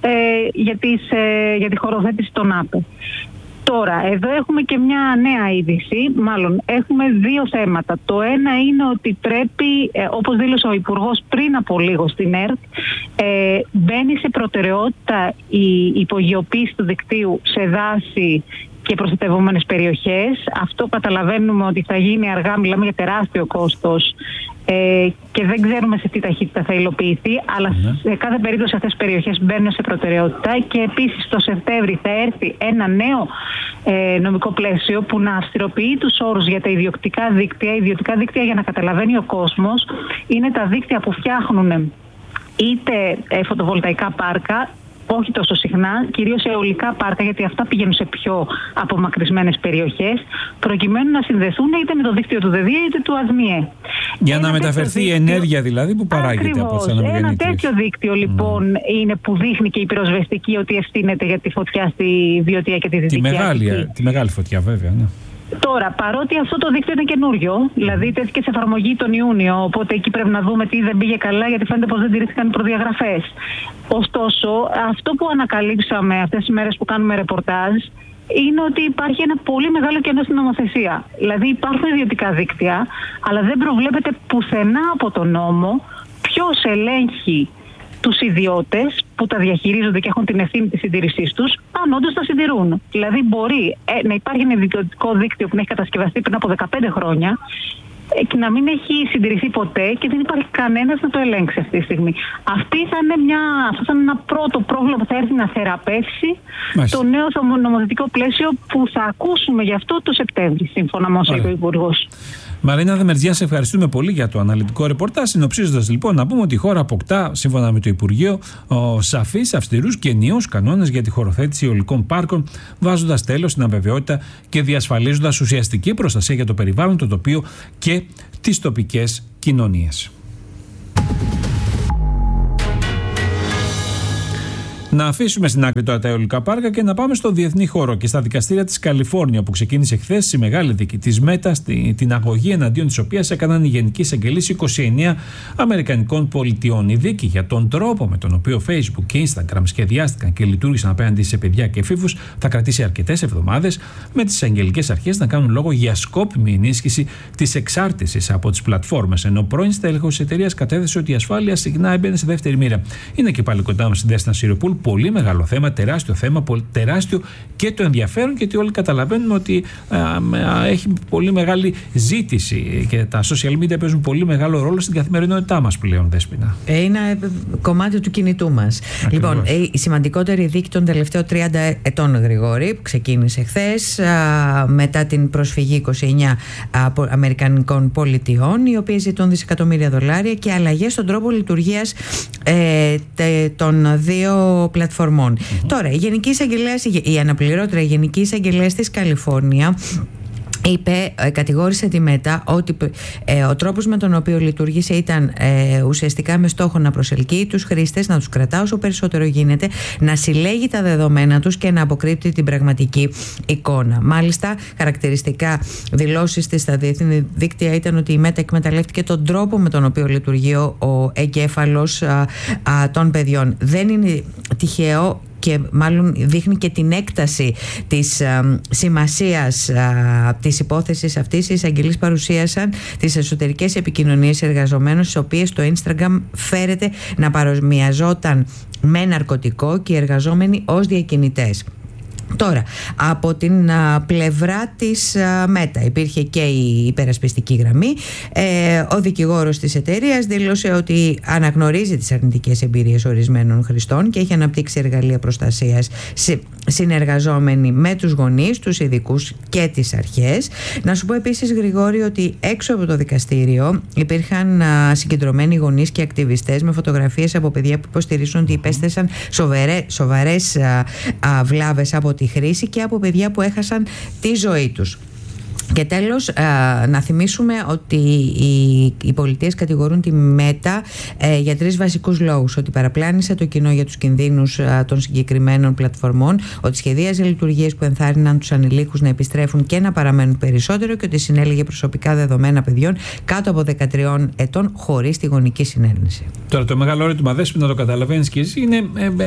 για τη χωροθέτηση των ΑΠΕ. Τώρα, εδώ έχουμε και μια νέα είδηση, μάλλον έχουμε δύο θέματα. Το ένα είναι ότι πρέπει, όπως δήλωσε ο Υπουργός πριν από λίγο στην ΕΡΤ, μπαίνει σε προτεραιότητα η υπογειοποίηση του δικτύου σε δάση και προστατευόμενες περιοχές. Αυτό καταλαβαίνουμε ότι θα γίνει αργά, μιλάμε για τεράστιο κόστος και δεν ξέρουμε σε τι ταχύτητα θα υλοποιηθεί, αλλά σε κάθε περίπτωση αυτές τις περιοχές μπαίνουν σε προτεραιότητα και επίσης το Σεπτέμβρη θα έρθει ένα νέο νομικό πλαίσιο που να αυστηροποιεί τους όρους για τα ιδιωτικά δίκτυα. Ιδιωτικά δίκτυα, για να καταλαβαίνει ο κόσμος, είναι τα δίκτυα που φτιάχνουν είτε φωτοβολταϊκά πάρκα, όχι τόσο συχνά, κυρίως αιωλικά πάρκα, γιατί αυτά πηγαίνουν σε πιο απομακρυσμένες περιοχές, προκειμένου να συνδεθούν είτε με το δίκτυο του ΔΕΔΙΕ είτε του ΑΔΜΙΕ. Για να μεταφερθεί η ενέργεια δηλαδή που παράγεται από τις ανεμογεννήτριες. Ένα τέτοιο δίκτυο λοιπόν είναι που δείχνει και η πυροσβεστική ότι ευθύνεται για τη φωτιά στη Βιωτία και τη Δυτική Αττική. Τη μεγάλη φωτιά βέβαια, ναι. Τώρα, παρότι αυτό το δίκτυο είναι καινούριο, δηλαδή τέθηκε σε εφαρμογή τον Ιούνιο, οπότε εκεί πρέπει να δούμε τι δεν πήγε καλά, γιατί φαίνεται πως δεν τηρήθηκαν οι προδιαγραφές. Ωστόσο, αυτό που ανακαλύψαμε αυτές τις μέρες που κάνουμε ρεπορτάζ είναι ότι υπάρχει ένα πολύ μεγάλο κενό στην νομοθεσία. Δηλαδή υπάρχουν ιδιωτικά δίκτυα, αλλά δεν προβλέπεται πουθενά από τον νόμο ποιος ελέγχει τους ιδιώτες που τα διαχειρίζονται και έχουν την ευθύνη της συντήρησής τους, αν όντως τα συντηρούν. Δηλαδή μπορεί να υπάρχει ένα ιδιωτικό δίκτυο που έχει κατασκευαστεί πριν από 15 χρόνια και να μην έχει συντηρηθεί ποτέ και δεν υπάρχει κανένας να το ελέγξει αυτή τη στιγμή. Αυτό θα είναι ένα πρώτο πρόβλημα που θα έρθει να θεραπεύσει το νέο νομοθετικό πλαίσιο που θα ακούσουμε γι' αυτό το Σεπτέμβρη, σύμφωνα με όσο είπε ο Υπουργός. Μαρίνα Δεμερτζιά, σε ευχαριστούμε πολύ για το αναλυτικό ρεπορτάζ. Συνοψίζοντας λοιπόν, να πούμε ότι η χώρα αποκτά, σύμφωνα με το Υπουργείο, σαφείς, αυστηρούς και ενιαίους κανόνες για τη χωροθέτηση αιωλικών πάρκων, βάζοντας τέλος στην αβεβαιότητα και διασφαλίζοντας ουσιαστική προστασία για το περιβάλλον, το τοπίο και τις τοπικές κοινωνίες. Να αφήσουμε στην άκρη τώρα τα αιωλικά πάρκα και να πάμε στο διεθνή χώρο και στα δικαστήρια της Καλιφόρνια, που ξεκίνησε χθες η μεγάλη δίκη της Μέτα, την αγωγή εναντίον της οποίας έκαναν οι γενικοί εισαγγελείς 29 Αμερικανικών πολιτιών. Η δίκη για τον τρόπο με τον οποίο Facebook και Instagram σχεδιάστηκαν και λειτουργήσαν απέναντι σε παιδιά και εφήβους θα κρατήσει αρκετές εβδομάδες, με τις εισαγγελικές αρχές να κάνουν λόγο για σκόπιμη ενίσχυση της εξάρτησης από τις πλατφόρμες. Ενώ πρώην στέλεχος της εταιρείας κατέθεσε ότι η ασφάλεια συχνά έμπαινε σε δεύτερη μοίρα. Είναι και πάλι κοντά μας η Δέσποινα Σιριοπούλου. Πολύ μεγάλο θέμα, τεράστιο θέμα, τεράστιο και το ενδιαφέρον, γιατί όλοι καταλαβαίνουμε ότι έχει πολύ μεγάλη ζήτηση και τα social media παίζουν πολύ μεγάλο ρόλο στην καθημερινότητά μας πλέον, Δέσποινα. Είναι κομμάτι του κινητού μας. Λοιπόν, η σημαντικότερη δίκη των τελευταίων 30 ετών, Γρηγόρη, που ξεκίνησε χθες μετά την προσφυγή 29 Αμερικανικών πολιτιών, οι οποίες ζητούν δισεκατομμύρια δολάρια και αλλαγές στον τρόπο λειτουργίας των δύο πλατφορμών. Τώρα, η αναπληρώτρια Γενική Εισαγγελέας της Καλιφόρνια κατηγόρησε τη Μέτα ότι ο τρόπος με τον οποίο λειτουργήσε ήταν ουσιαστικά με στόχο να προσελκύει τους χρήστες, να τους κρατά όσο περισσότερο γίνεται, να συλλέγει τα δεδομένα τους και να αποκρύπτει την πραγματική εικόνα. Μάλιστα, χαρακτηριστικά δηλώσεις της στα διεθνή δίκτυα ήταν ότι η Μέτα εκμεταλλεύτηκε τον τρόπο με τον οποίο λειτουργεί ο εγκέφαλος των παιδιών. Δεν είναι τυχαίο και μάλλον δείχνει και την έκταση της σημασίας της υπόθεσης αυτής. Οι εισαγγελείς παρουσίασαν τις εσωτερικές επικοινωνίες εργαζομένων, στις οποίες το Instagram φέρεται να παρομοιαζόταν με ναρκωτικό και οι εργαζόμενοι ως διακινητές. Τώρα, από την πλευρά της Μέτα υπήρχε και η υπερασπιστική γραμμή. Ο δικηγόρος της εταιρείας δήλωσε ότι αναγνωρίζει τις αρνητικές εμπειρίες ορισμένων χρηστών και έχει αναπτύξει εργαλεία προστασίας συνεργαζόμενοι με τους γονείς, τους ειδικούς και τις αρχές. Να σου πω επίσης, Γρηγόρη, ότι έξω από το δικαστήριο υπήρχαν συγκεντρωμένοι γονείς και ακτιβιστές με φωτογραφίες από παιδιά που υποστηρίζουν ότι υπέστησαν σοβαρές βλάβες από τη χρήση και από παιδιά που έχασαν τη ζωή τους. Και τέλος, να θυμίσουμε ότι οι πολιτείες κατηγορούν τη Μέτα για 3 βασικούς λόγους. Ότι παραπλάνησε το κοινό για τους κινδύνους των συγκεκριμένων πλατφορμών, ότι σχεδίαζε λειτουργίες που ενθάρρυναν τους ανηλίκους να επιστρέφουν και να παραμένουν περισσότερο και ότι συνέλεγε προσωπικά δεδομένα παιδιών κάτω από 13 ετών χωρίς τη γονική συνένεση. Τώρα, το μεγάλο ερώτημα, Δέσποινα, να το καταλαβαίνεις και εσύ, είναι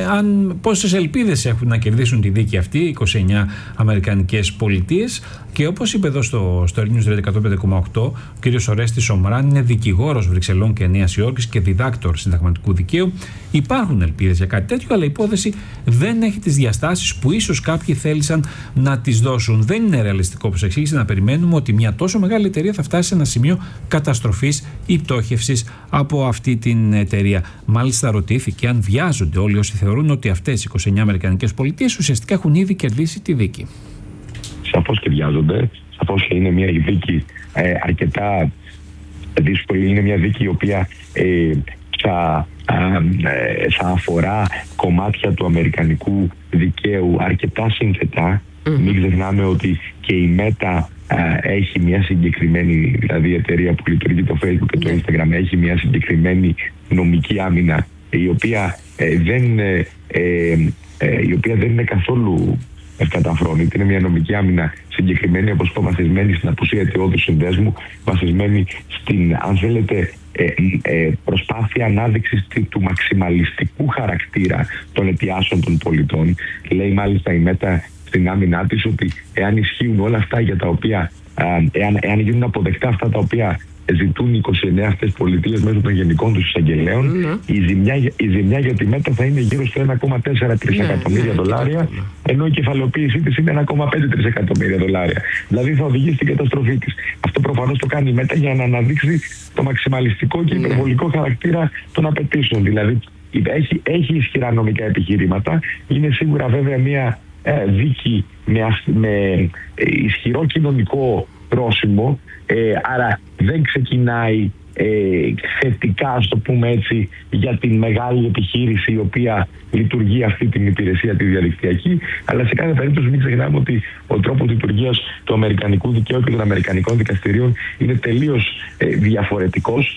πόσες ελπίδες έχουν να κερδίσουν τη δίκη αυτή 29 Αμερικανικές πολιτείες. Και όπως είπε εδώ στο News Radio 105,8, ο κ. Ορέστης Σομράν είναι δικηγόρος Βρυξελών και Νέας Υόρκης και διδάκτορ συνταγματικού δικαίου. Υπάρχουν ελπίδες για κάτι τέτοιο, αλλά η υπόθεση δεν έχει τις διαστάσεις που ίσως κάποιοι θέλησαν να τις δώσουν. Δεν είναι ρεαλιστικό, όπως εξήγησε, να περιμένουμε ότι μια τόσο μεγάλη εταιρεία θα φτάσει σε ένα σημείο καταστροφής ή πτώχευσης από αυτή την εταιρεία. Μάλιστα, ρωτήθηκε αν βιάζονται όλοι όσοι θεωρούν ότι αυτές οι 29 Αμερικανικές πολιτείες ουσιαστικά έχουν ήδη κερδίσει τη δίκη. Σαφώς και βιάζονται, σαφώς και είναι μια δίκη αρκετά δύσκολη, είναι μια δίκη η οποία θα αφορά κομμάτια του αμερικανικού δικαίου αρκετά σύνθετα. Μην ξεχνάμε ότι και η Μέτα έχει μια συγκεκριμένη, δηλαδή η εταιρεία που λειτουργεί το Facebook και το Instagram έχει μια συγκεκριμένη νομική άμυνα η οποία δεν είναι καθόλου ευκαταφρόνητη. Είναι μια νομική άμυνα συγκεκριμένη, όπως είπα, βασισμένη στην απουσία αιτιώδους συνδέσμου, βασισμένη στην, αν θέλετε, προσπάθεια ανάδειξης του μαξιμαλιστικού χαρακτήρα των αιτιάσεων των πολιτών. Λέει μάλιστα η Μέτα στην άμυνά της, ότι εάν ισχύουν όλα αυτά για τα οποία, εάν γίνουν αποδεκτά αυτά τα οποία ζητούν οι 29 αυτές πολιτείες μέσω των γενικών τους εισαγγελέων, η ζημιά για τη ΜΕΤΑ θα είναι γύρω στο 1,4 τρισεκατομμύρια δολάρια, ενώ η κεφαλοποίησή της είναι 1,5 τρισεκατομμύρια δολάρια. Δηλαδή θα οδηγήσει στην καταστροφή της. Αυτό προφανώς το κάνει η ΜΕΤΑ για να αναδείξει το μαξιμαλιστικό και υπερβολικό χαρακτήρα των απαιτήσεων. Δηλαδή έχει ισχυρά νομικά επιχειρήματα, είναι σίγουρα βέβαια μια δίκη με ισχυρό κοινωνικό πρόσημο, άρα δεν ξεκινάει θετικά, ας το πούμε έτσι, για την μεγάλη επιχείρηση η οποία λειτουργεί αυτή την υπηρεσία τη διαδικτυακή, αλλά σε κάθε περίπτωση μην ξεχνάμε ότι ο τρόπος λειτουργίας του αμερικανικού δικαίου και των αμερικανικών δικαστηρίων είναι τελείως διαφορετικός.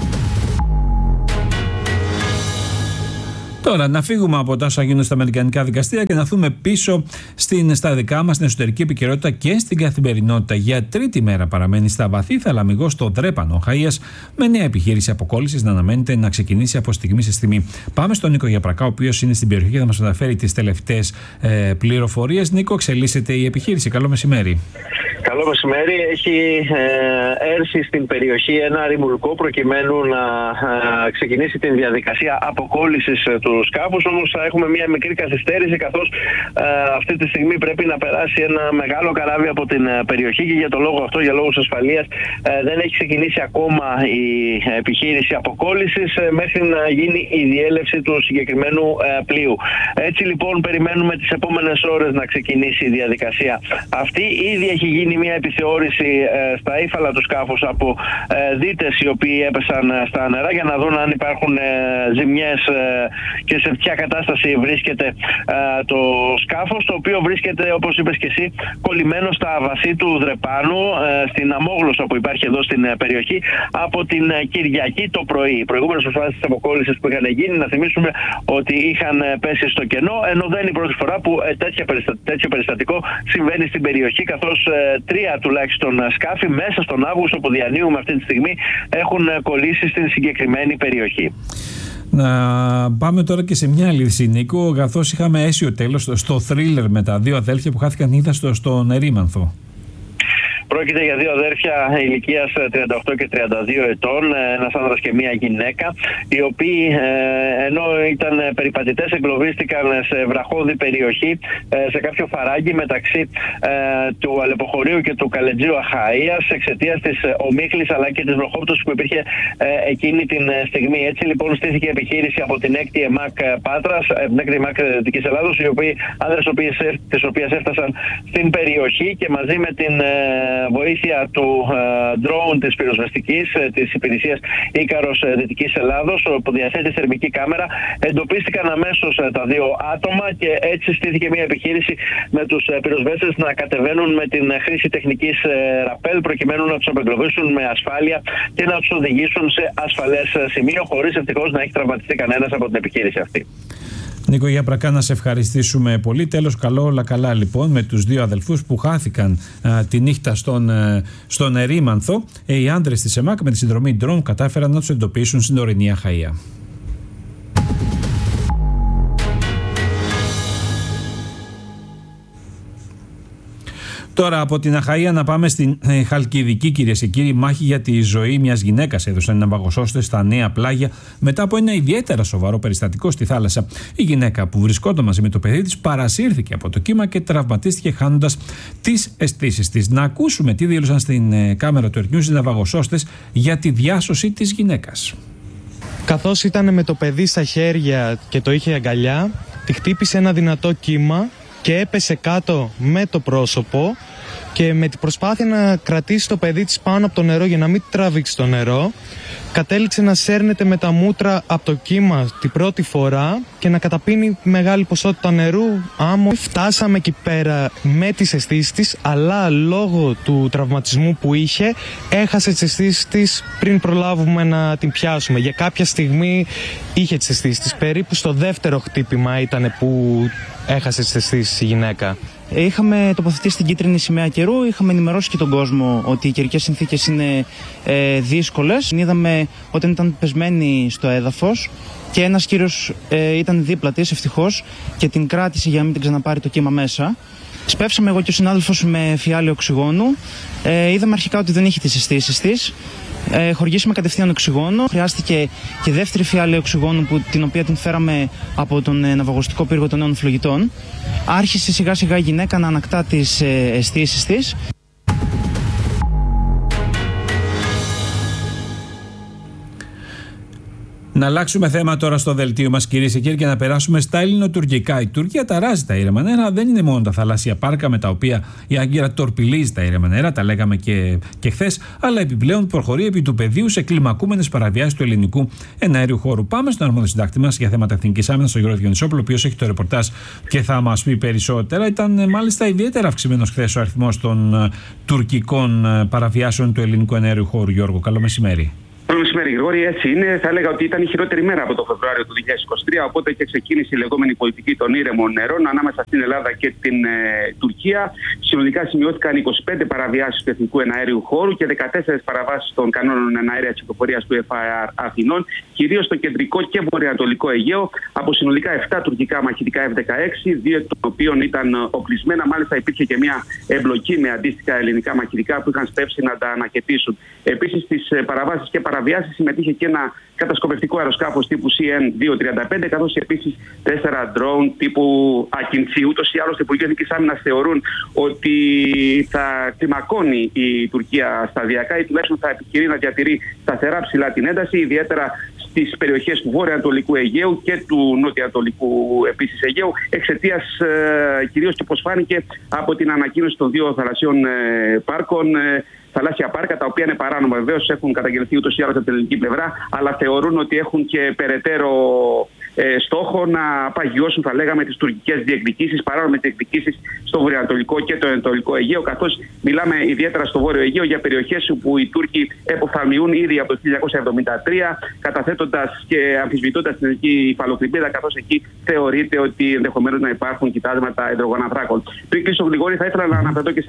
Τώρα, να φύγουμε από τα όσα γίνονται στα αμερικανικά δικαστήρια και να δούμε πίσω στα δικά μας, στην εσωτερική επικαιρότητα και στην καθημερινότητα. Για τρίτη μέρα παραμένει στα βαθύ θαλαμιγό στο Δρέπανο Χαΐας, με νέα επιχείρηση αποκόλλησης να αναμένεται να ξεκινήσει από στιγμή σε στιγμή. Πάμε στον Νίκο Γιαπρακά, ο οποίος είναι στην περιοχή και θα μας μεταφέρει τις τελευταίες πληροφορίες. Νίκο, εξελίσσεται η επιχείρηση. Καλό μεσημέρι. Καλό μεσημέρι. Έχει έρθει στην περιοχή ένα ρημουλκό προκειμένου να ξεκινήσει την διαδικασία αποκόλλησης του σκάφους. Όμως θα έχουμε μια μικρή καθυστέρηση, καθώς αυτή τη στιγμή πρέπει να περάσει ένα μεγάλο καράβι από την περιοχή και για το λόγο αυτό, για λόγους ασφαλείας, δεν έχει ξεκινήσει ακόμα η επιχείρηση αποκόλλησης μέχρι να γίνει η διέλευση του συγκεκριμένου πλοίου. Έτσι λοιπόν περιμένουμε τις επόμενες ώρες να ξεκινήσει η διαδικασία αυτή. Ήδη έχει γίνει μια επιθεώρηση στα ύφαλα του σκάφους από δίτες οι οποίοι έπεσαν στα νερά για να δουν αν υπάρχουν ζημιές και σε ποια κατάσταση βρίσκεται το σκάφος, το οποίο βρίσκεται, όπως είπες και εσύ, κολλημένο στα βαθύ του Δρεπάνου, στην αμόγλωσσα που υπάρχει εδώ στην περιοχή, από την Κυριακή το πρωί. Οι προηγούμενες προσπάθειες της αποκόλλησης που είχαν γίνει, να θυμίσουμε ότι είχαν πέσει στο κενό, ενώ δεν είναι η πρώτη φορά που τέτοιο περιστατικό συμβαίνει στην περιοχή, καθώς 3 τουλάχιστον σκάφη μέσα στον Αύγουστο που διανύουμε αυτή τη στιγμή έχουν κολλήσει στην συγκεκριμένη περιοχή. Να πάμε τώρα και σε μια αλήθεια, Νίκο, καθώς είχαμε αίσιο τέλος στο θρίλερ με τα δύο αδέλφια που χάθηκαν στον Ερήμανθο. Πρόκειται για δύο αδέρφια ηλικίας 38 και 32 ετών, ένας άνδρας και μία γυναίκα, οι οποίοι ενώ ήταν περιπατητές εγκλωβίστηκαν σε βραχώδη περιοχή, σε κάποιο φαράγγι μεταξύ του Αλεποχωρίου και του Καλετζίου Αχαΐας, εξαιτίας της ομίχλης αλλά και της βροχόπτωσης που υπήρχε εκείνη την στιγμή. Έτσι λοιπόν στήθηκε επιχείρηση από την 6η ΕΜΑΚ Πάτρας, την 6η ΕΜΑΚ Δυτικής Ελλάδος, οι άνδρες τις οποίες έφτασαν στην περιοχή και μαζί με την βοήθεια του drone της πυροσβεστικής της υπηρεσίας Ίκαρος Δυτικής Ελλάδος, που διαθέτει θερμική κάμερα, εντοπίστηκαν αμέσως τα δύο άτομα και έτσι στήθηκε μια επιχείρηση με τους πυροσβέστες να κατεβαίνουν με την χρήση τεχνικής ραπέλ προκειμένου να τους απεγκλωβίσουν με ασφάλεια και να τους οδηγήσουν σε ασφαλές σημείο, χωρίς ευτυχώς να έχει τραυματιστεί κανένας από την επιχείρηση αυτή. Νίκο Γιαπρακά, να σε ευχαριστήσουμε πολύ. Τέλος, καλό, όλα καλά λοιπόν με τους δύο αδελφούς που χάθηκαν τη νύχτα στον Ερήμανθο. Οι άντρες της ΕΜΑΚ με τη συνδρομή drone κατάφεραν να τους εντοπίσουν στην ορεινή Αχαΐα. Τώρα από την Αχαΐα να πάμε στην Χαλκιδική, κυρίες και κύριοι. Μάχη για τη ζωή μιας γυναίκας έδωσαν οι ναυαγοσώστες στα Νέα Πλάγια μετά από ένα ιδιαίτερα σοβαρό περιστατικό στη θάλασσα. Η γυναίκα που βρισκόταν μαζί με το παιδί της παρασύρθηκε από το κύμα και τραυματίστηκε χάνοντας τις αισθήσεις της. Να ακούσουμε τι δήλωσαν στην κάμερα του Earth News οι ναυαγοσώστες για τη διάσωση της γυναίκας. Καθώς ήταν με το παιδί στα χέρια και το είχε αγκαλιά, τη χτύπησε ένα δυνατό κύμα και έπεσε κάτω με το πρόσωπο και με την προσπάθεια να κρατήσει το παιδί της πάνω από το νερό για να μην τραβήξει το νερό, κατέληξε να σέρνεται με τα μούτρα από το κύμα την πρώτη φορά και να καταπίνει μεγάλη ποσότητα νερού, άμμο. Φτάσαμε εκεί πέρα με τις αισθήσεις της, αλλά λόγω του τραυματισμού που είχε έχασε τις αισθήσεις της πριν προλάβουμε να την πιάσουμε. Για κάποια στιγμή είχε τις αισθήσεις της, περίπου στο δεύτερο χτύπημα ήταν που έχασε τις αισθήσεις η γυναίκα. Είχαμε τοποθετήσει την κίτρινη σημαία καιρού, είχαμε ενημερώσει και τον κόσμο ότι οι καιρικές συνθήκες είναι δύσκολες. Είδαμε όταν ήταν πεσμένη στο έδαφος και ένας κύριος ήταν δίπλα της ευτυχώς και την κράτησε για να μην την ξαναπάρει το κύμα μέσα. Σπεύσαμε εγώ και ο συνάδελφος με φιάλιο οξυγόνου. Είδαμε αρχικά ότι δεν είχε τις αισθήσεις της. Χορηγήσαμε κατευθείαν οξυγόνο. Χρειάστηκε και δεύτερη φιάλη οξυγόνου, την οποία την φέραμε από τον ναυαγωγικό πύργο των νέων φλογητών. Άρχισε σιγά σιγά η γυναίκα να ανακτά τις αισθήσεις της. Να αλλάξουμε θέμα τώρα στο δελτίο μας, κυρίες και κύριοι, και να περάσουμε στα ελληνοτουρκικά. Η Τουρκία ταράζει τα ήρεμα νερά. Δεν είναι μόνο τα θαλάσσια πάρκα με τα οποία η Άγκυρα τορπιλίζει τα ήρεμα νερά, τα λέγαμε και χθες, αλλά επιπλέον προχωρεί επί του πεδίου σε κλιμακούμενες παραβιάσεις του ελληνικού εναέριου χώρου. Πάμε στον αρμόδιο συντάκτη μας για θέματα εθνικής άμυνας, τον Γιώργο Διονυσόπουλο, ο οποίος έχει το ρεπορτάζ και θα μας πει περισσότερα. Ήταν μάλιστα ιδιαίτερα αυξημένος χθες ο αριθμός των τουρκικών παραβιάσεων του ελληνικού εναέριου χώρου. Γιώργο, καλό μεσημέρι. Καλό μεσημέρι, Γρηγόρη. Έτσι είναι. Θα έλεγα ότι ήταν η χειρότερη μέρα από το Φεβρουάριο του 2023. Οπότε και ξεκίνησε η λεγόμενη πολιτική των ήρεμων νερών ανάμεσα στην Ελλάδα και την Τουρκία. Συνολικά σημειώθηκαν 25 παραβιάσεις του εθνικού εναέριου χώρου και 14 παραβάσεις των κανόνων εναέρειας κυκλοφορίας του FAR Αθηνών, κυρίως στο κεντρικό και βορειοανατολικό Αιγαίο, από συνολικά 7 τουρκικά μαχητικά F-16, 2 των οποίων ήταν οπλισμένα. Μάλιστα, υπήρχε και μια εμπλοκή με αντίστοιχα ελληνικά μαχητικά που είχαν σπεύσει να τα ανακαιτήσουν. Επίσης, στις παραβάσεις και παραβιάσεις συμμετείχε και ένα κατασκοπευτικό αεροσκάφος τύπου CN-235, καθώς επίσης 4 drone τύπου Ακιντσί. Ούτως ή άλλως, το Υπουργείο Εθνικής Άμυνας θεωρούν ότι θα κλιμακώνει η Τουρκία σταδιακά ή τουλάχιστον θα επιχειρεί να διατηρεί σταθερά ψηλά την ένταση, ιδιαίτερα στις περιοχές του βορειοανατολικού Αιγαίου και του νοτιοανατολικού επίσης Αιγαίου, εξαιτίας κυρίως και όπως φάνηκε από την ανακοίνωση των 2 θαλασσιών πάρκων, θαλάσσια πάρκα, τα οποία είναι παράνομα. Βεβαίως έχουν καταγγελθεί ούτως ή άλλως από την ελληνική πλευρά, αλλά θεωρούν ότι έχουν και περαιτέρω στόχο να παγιώσουν, θα λέγαμε, τις τουρκικές διεκδικήσεις, παράνομες διεκδικήσεις στο βορειοανατολικό και το ανατολικό Αιγαίο, καθώς μιλάμε ιδιαίτερα στο βόρειο Αιγαίο για περιοχές όπου οι Τούρκοι εποφθαλμιούν ήδη από το 1973, καταθέτοντας και αμφισβητώντας την ελληνική υφαλοκρηπίδα, καθώς εκεί θεωρείται ότι ενδεχομένως να υπάρχουν κοιτάσματα υδρογοναθράκων. Πριν κλείσω, Γρηγόρη, θα ήθελα να αναφερθώ και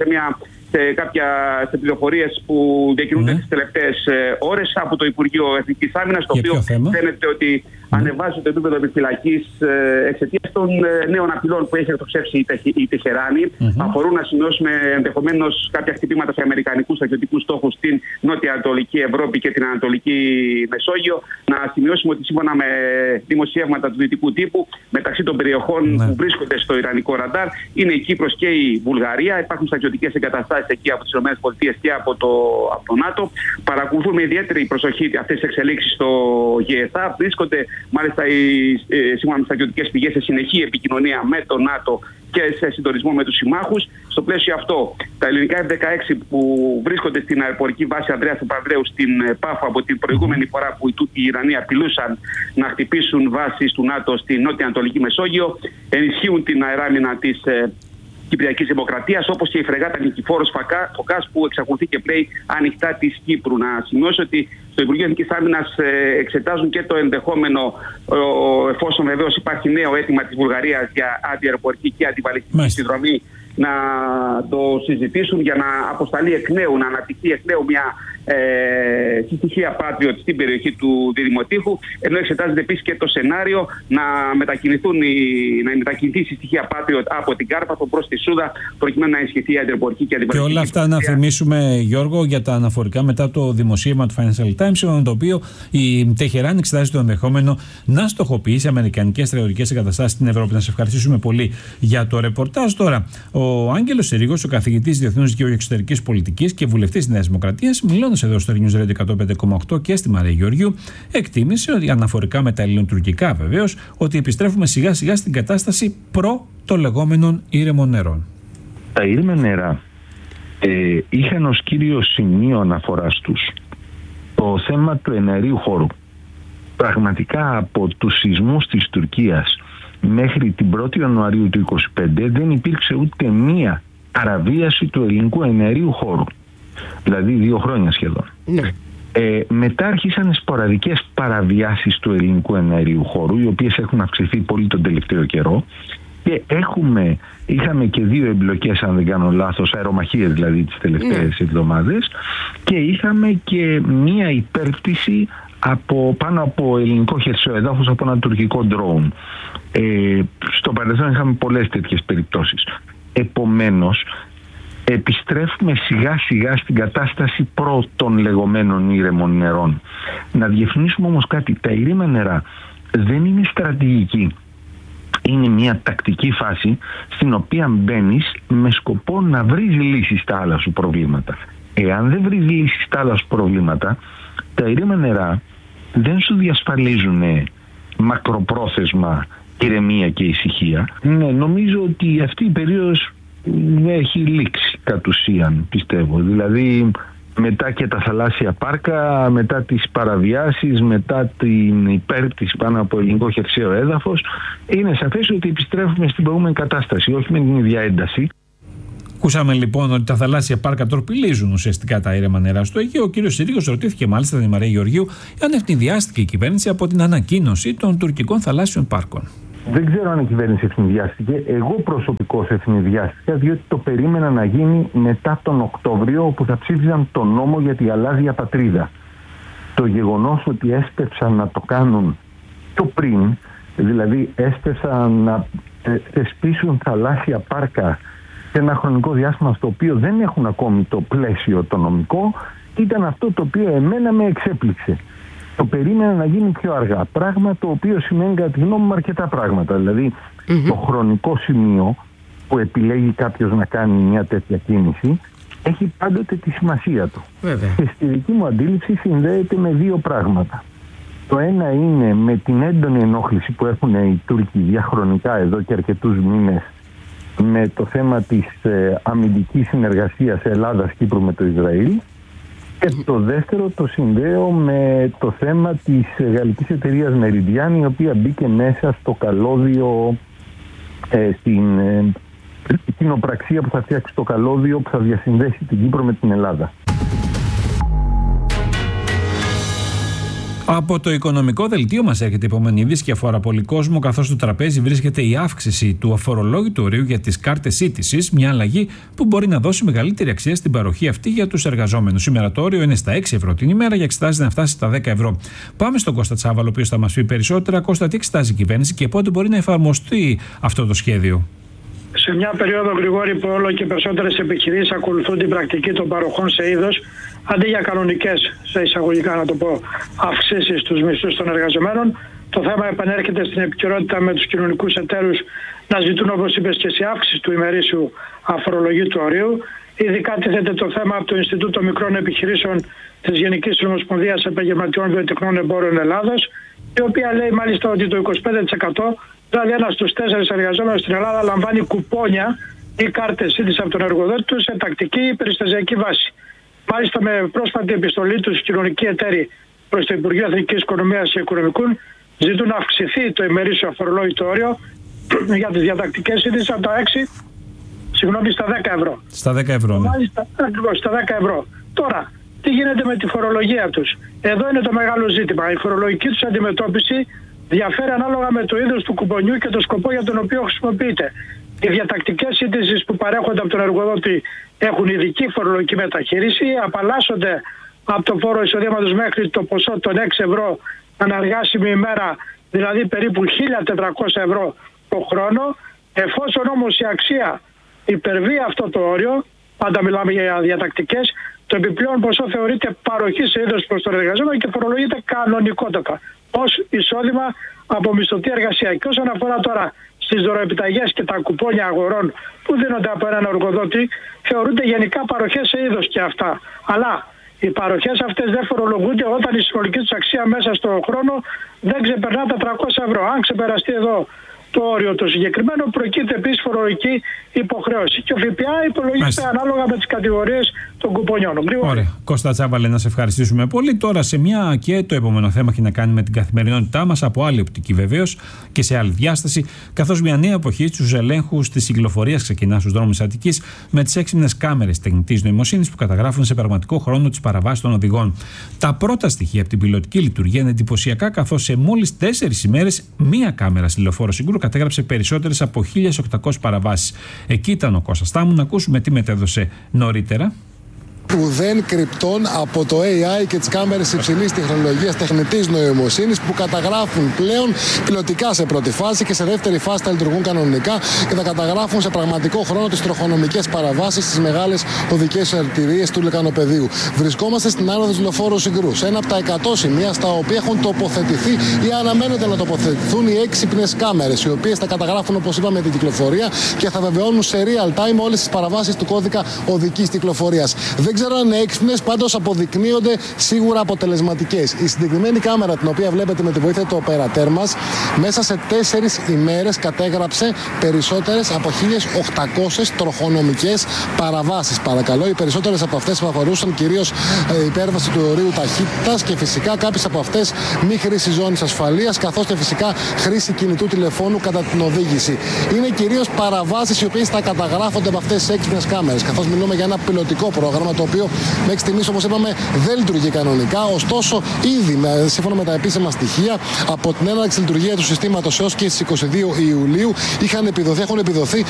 σε πληροφορίες που διακινούνται τις τελευταίες ώρες από το Υπουργείο Εθνικής Άμυνας, το οποίο φαίνεται ότι ανεβάζει το επίπεδο επιφυλακής εξαιτίας των νέων απειλών που έχει εκτοξεύσει η Τεχεράνη. Αφορούν, να σημειώσουμε, ενδεχομένως κάποια χτυπήματα σε αμερικανικούς στρατιωτικούς στόχους στην νότια-ανατολική Ευρώπη και την Ανατολική Μεσόγειο. Να σημειώσουμε ότι σύμφωνα με δημοσιεύματα του δυτικού τύπου, μεταξύ των περιοχών που βρίσκονται στο ιρανικό ραντάρ είναι η Κύπρος και η Βουλγαρία. Υπάρχουν στρατιωτικές εγκαταστάσεις εκεί από τις ΗΠΑ και από το ΝΑΤΟ. Παρακολουθούν με ιδιαίτερη προσοχή αυτές τις εξελίξεις στο ΓΕΘΑ. Βρίσκονται μάλιστα σύμφωνα με στρατιωτικές πηγές σε συνεχή επικοινωνία με το ΝΑΤΟ και σε συντονισμό με τους συμμάχους. Στο πλαίσιο αυτό, τα ελληνικά F-16 που βρίσκονται στην αεροπορική βάση Ανδρέας Παπανδρέου στην Πάφο από την προηγούμενη φορά που οι Ιρανοί απειλούσαν να χτυπήσουν βάσεις του ΝΑΤΟ στην νότια-ανατολική Μεσόγειο, ενισχύουν την αεράμινα της Κυπριακής Δημοκρατίας, όπως και η φρεγάτα Νικηφόρος Φωκάς που εξακολουθεί και πλέει ανοιχτά της Κύπρου. Να σημειώσω ότι στο Υπουργείο Εθνικής Άμυνας εξετάζουν και το ενδεχόμενο, εφόσον βεβαίως υπάρχει νέο αίτημα της Βουλγαρίας για αντιαεροπορική και αντιβαλιστική συνδρομή, να το συζητήσουν για να αποσταλεί εκ νέου, να αναπτυχθεί εκ νέου μια στοιχεία Patriot στην περιοχή του Διδημοτήχου, ενώ εξετάζεται επίσης και το σενάριο να μετακινηθεί η στοιχεία Patriot από την Κάρπαθο προς τη Σούδα, προκειμένου να ενισχυθεί η αντιερπορική και αντιβαλιστική. Και όλα αυτά να θυμίσουμε, Γιώργο, για τα αναφορικά μετά το δημοσίευμα του Financial Times, με το οποίο η Τεχεράνη εξετάζει το ενδεχόμενο να στοχοποιήσει αμερικανικές στρατιωτικές εγκαταστάσεις στην Ευρώπη. Να σε ευχαριστήσουμε πολύ για το ρεπορτάζ. Τώρα, ο Άγγελος Σερίγος, ο καθηγητής Διεθνούς Δικαίου και Εξωτερικής Πολιτικής και βουλευτής της Νέας Δημοκρατίας, μιλώντας εδώ στο News Radio 105,8 και στη Μαρία Γεωργίου, εκτίμησε ότι αναφορικά με τα ελληνοτουρκικά βεβαίως, ότι επιστρέφουμε σιγά σιγά στην κατάσταση προ των λεγόμενων ήρεμων νερών. Τα ήρεμα νερά είχαν ως κύριο σημείο αναφοράς τους το θέμα του εναερίου χώρου. Πραγματικά από τους σεισμούς της Τουρκίας μέχρι την 1η Ιανουαρίου του 2025 δεν υπήρξε ούτε μία παραβίαση του ελληνικού εναερίου χώρου. Δηλαδή 2 χρόνια σχεδόν. Ναι. Μετά άρχισαν σποραδικές παραβιάσεις του ελληνικού εναερίου χώρου, οι οποίες έχουν αυξηθεί πολύ τον τελευταίο καιρό, και είχαμε και 2 εμπλοκές, αν δεν κάνω λάθος, αερομαχίες δηλαδή τις τελευταίες εβδομάδες, και είχαμε και μία υπέρπτυση πάνω από ελληνικό χερσοεδάφος από ένα τουρκικό drone. Στο παρελθόν είχαμε πολλές τέτοιες περιπτώσεις. Επομένως, επιστρέφουμε σιγά σιγά στην κατάσταση πρώτων λεγόμενων ήρεμων νερών. Να διευκρινίσουμε όμως κάτι. Τα ήρεμα νερά δεν είναι στρατηγική. Είναι μια τακτική φάση στην οποία μπαίνεις με σκοπό να βρεις λύσεις στα άλλα σου προβλήματα. Εάν δεν βρεις λύσεις στα άλλα σου προβλήματα, τα ήρεμα νερά δεν σου διασφαλίζουν μακροπρόθεσμα ηρεμία και ησυχία. Ναι, νομίζω ότι αυτή η περίοδος έχει λήξει κατ' ουσίαν, πιστεύω. Δηλαδή μετά και τα θαλάσσια πάρκα, μετά τις παραβιάσεις, μετά την υπέρπτυση πάνω από ελληνικό χερσαίο έδαφος, είναι σαφές ότι επιστρέφουμε στην προηγούμενη κατάσταση, όχι με την ίδια ένταση. Ακούσαμε λοιπόν ότι τα θαλάσσια πάρκα τροπιλίζουν ουσιαστικά τα ήρεμα νερά στο Αιγαίο. Ο κ. Συρίγος ρωτήθηκε μάλιστα την Μαρία Γεωργίου αν ευνηδιάστηκε η κυβέρνηση από την ανακοίνωση των τουρκικών θαλάσσιων πάρκων. Δεν ξέρω αν η κυβέρνηση ευνηδιάστηκε. Εγώ προσωπικώς ευνηδιάστηκα, διότι το περίμενα να γίνει μετά τον Οκτώβριο, όπου θα ψήφιζαν τον νόμο για τη γαλάζια πατρίδα. Το γεγονός ότι έσπευσαν να το κάνουν πιο πριν, δηλαδή έσπευσαν να θεσπίσουν θαλάσσια πάρκα σε ένα χρονικό διάστημα στο οποίο δεν έχουν ακόμη το πλαίσιο το νομικό, ήταν αυτό το οποίο εμένα με εξέπληξε. Το περίμενα να γίνει πιο αργά. Πράγμα το οποίο σημαίνει κατά τη γνώμη μου αρκετά πράγματα. Δηλαδή το χρονικό σημείο που επιλέγει κάποιος να κάνει μια τέτοια κίνηση έχει πάντοτε τη σημασία του. Βέβαια. Και στη δική μου αντίληψη συνδέεται με δύο πράγματα. Το ένα είναι με την έντονη ενόχληση που έχουν οι Τούρκοι διαχρονικά εδώ και αρκετούς μήνες με το θέμα της αμυντικής συνεργασίας Ελλάδας-Κύπρου με το Ισραήλ. Και το δεύτερο το συνδέω με το θέμα της γαλλικής εταιρείας Meridian, η οποία μπήκε μέσα στο καλώδιο, στην κοινοπραξία που θα φτιάξει το καλώδιο που θα διασυνδέσει την Κύπρο με την Ελλάδα. Από το οικονομικό δελτίο μας έρχεται η επόμενη είδηση και αφορά πολύ κόσμο, καθώς στο τραπέζι βρίσκεται η αύξηση του αφορολόγητου ορίου για τις κάρτες σύντησης, μια αλλαγή που μπορεί να δώσει μεγαλύτερη αξία στην παροχή αυτή για τους εργαζόμενους. Σήμερα το όριο είναι στα 6 ευρώ την ημέρα και εξετάζεται να φτάσει στα 10 ευρώ. Πάμε στον Κώστα Τσάβαλο, ο οποίος θα μας πει περισσότερα. Κώστα, τι εξετάζει η κυβέρνηση και πότε μπορεί να εφαρμοστεί αυτό το σχέδιο? Σε μια περίοδο, Γρηγόρη, που όλο και περισσότερες επιχειρήσεις ακολουθούν την πρακτική των παροχών σε είδος, αντί για κανονικές, σε εισαγωγικά να το πω, αυξήσεις στους μισθούς των εργαζομένων, το θέμα επανέρχεται στην επικαιρότητα με τους κοινωνικούς εταίρους να ζητούν, όπως είπες και εσύ, αύξηση του ημερήσιου αφορολογήτου ορίου. Ειδικά τίθεται το θέμα από το Ινστιτούτο Μικρών Επιχειρήσεων της Γενικής Ομοσπονδίας Επαγγελματιών Βιοτεχνών Εμπόρων Ελλάδος, η οποία λέει μάλιστα ότι το 25%, δηλαδή ένας στους 4 εργαζόμενους στην Ελλάδα, λαμβάνει κουπόνια ή κάρτες σύντησης από τον εργοδότη του σε τακτική ή περιστασιακή βάση. Μάλιστα, με πρόσφατη επιστολή τους, οι κοινωνικοί εταίροι προς το Υπουργείο Εθνικής Οικονομίας και Οικονομικών ζητούν να αυξηθεί το ημερήσιο αφορολόγητο όριο για τις διατακτικές σύντησης από τα 6, στα 10 ευρώ. Στα 10 ευρώ, ναι. Μάλιστα, ακριβώς, στα 10 ευρώ. Τώρα, τι γίνεται με τη φορολογία τους? Εδώ είναι το μεγάλο ζήτημα. Η φορολογική τους αντιμετώπιση διαφέρει ανάλογα με το είδος του κουπονιού και το σκοπό για τον οποίο χρησιμοποιείται. Οι διατακτικές σύντησης που παρέχονται από τον εργοδότη έχουν ειδική φορολογική μεταχείριση, απαλλάσσονται από το φόρο εισοδήματος μέχρι το ποσό των 6 ευρώ αναργάσιμη ημέρα, δηλαδή περίπου 1.400 ευρώ το χρόνο. Εφόσον όμως η αξία υπερβεί αυτό το όριο, πάντα μιλάμε για διατακτικές, το επιπλέον ποσό θεωρείται παροχή σε είδος προς τον εργαζόμενο και φορολογείται κανονικότατα ως εισόδημα από μισθωτή εργασία. Και όσον αφορά τώρα στις δωροεπιταγές και τα κουπόνια αγορών που δίνονται από έναν εργοδότη, θεωρούνται γενικά παροχές σε είδος και αυτά. Αλλά οι παροχές αυτές δεν φορολογούνται όταν η συνολική τους αξία μέσα στον χρόνο δεν ξεπερνά τα 300 ευρώ. Αν ξεπεραστεί εδώ το όριο το συγκεκριμένο, προκύπτει επίσης φορολογική υποχρέωση. Και ο ΦΠΑ υπολογίζεται ανάλογα με τις κατηγορίες των κουπονιών. Ωραία. Κώστα Τσάβαλε, να σε ευχαριστήσουμε πολύ. Τώρα σε μια και το επόμενο θέμα έχει να κάνει με την καθημερινότητά μας, από άλλη οπτική βεβαίως και σε άλλη διάσταση, καθώς μια νέα εποχή στους ελέγχους της κυκλοφορίας ξεκινά στους δρόμους Αττικής με τις έξυπνες κάμερες τεχνητής νοημοσύνης που καταγράφουν σε πραγματικό χρόνο τις παραβάσεις των οδηγών. Τα πρώτα στοιχεία από την πιλωτική λειτουργία είναι εντυπωσιακά, καθώς σε μόλις 4 ημέρες μία κάμερα στη Λεωφόρο Σύγκρου κατέγραψε περισσότερες από 1.800 παραβάσεις. Εκεί ήταν ο Κώστας Τάμου, να ακούσουμε τι μετέδωσε νωρίτερα. ουδέν κρυπτών από το AI και τις κάμερες υψηλής τεχνολογίας τεχνητής νοημοσύνης που καταγράφουν πλέον πιλωτικά σε πρώτη φάση και σε δεύτερη φάση θα λειτουργούν κανονικά και θα καταγράφουν σε πραγματικό χρόνο τις τροχονομικές παραβάσεις στις μεγάλες οδικές αρτηρίες του λεκανοπεδίου. Βρισκόμαστε στην άνοδο της λεωφόρου Συγκρού, σε ένα από τα 100 σημεία στα οποία έχουν τοποθετηθεί ή αναμένεται να τοποθετηθούν οι έξυπνες κάμερες, οι οποίες θα καταγράφουν, όπως είπαμε, την κυκλοφορία και θα βεβαιώνουν σε real time όλες τις παραβάσεις του κώδικα οδικής κυκλοφορίας. Δεν ξέρω αν είναι έξυπνες, πάντως αποδεικνύονται σίγουρα αποτελεσματικές. Η συγκεκριμένη κάμερα, την οποία βλέπετε με τη βοήθεια του οπερατέρ μας, μέσα σε 4 ημέρες κατέγραψε περισσότερες από 1.800 τροχονομικές παραβάσεις. Παρακαλώ, οι περισσότερες από αυτές που αφορούσαν κυρίως υπέρβαση του ορίου ταχύτητας και φυσικά κάποιες από αυτές μη χρήση ζώνης ασφαλείας, καθώς και φυσικά χρήση κινητού τηλεφώνου κατά την οδήγηση. Είναι κυρίως παραβάσεις οι οποίες θα καταγράφονται από αυτές τις έξυπνες κάμερες, καθώς μιλούμε για ένα πιλωτικό πρόγραμμα το οποίο μέχρι στιγμής, όπως είπαμε, δεν λειτουργεί κανονικά. Ωστόσο, ήδη σύμφωνα με τα επίσημα στοιχεία, από την έναρξη λειτουργία του συστήματος έως και στις 22 Ιουλίου έχουν επιδοθεί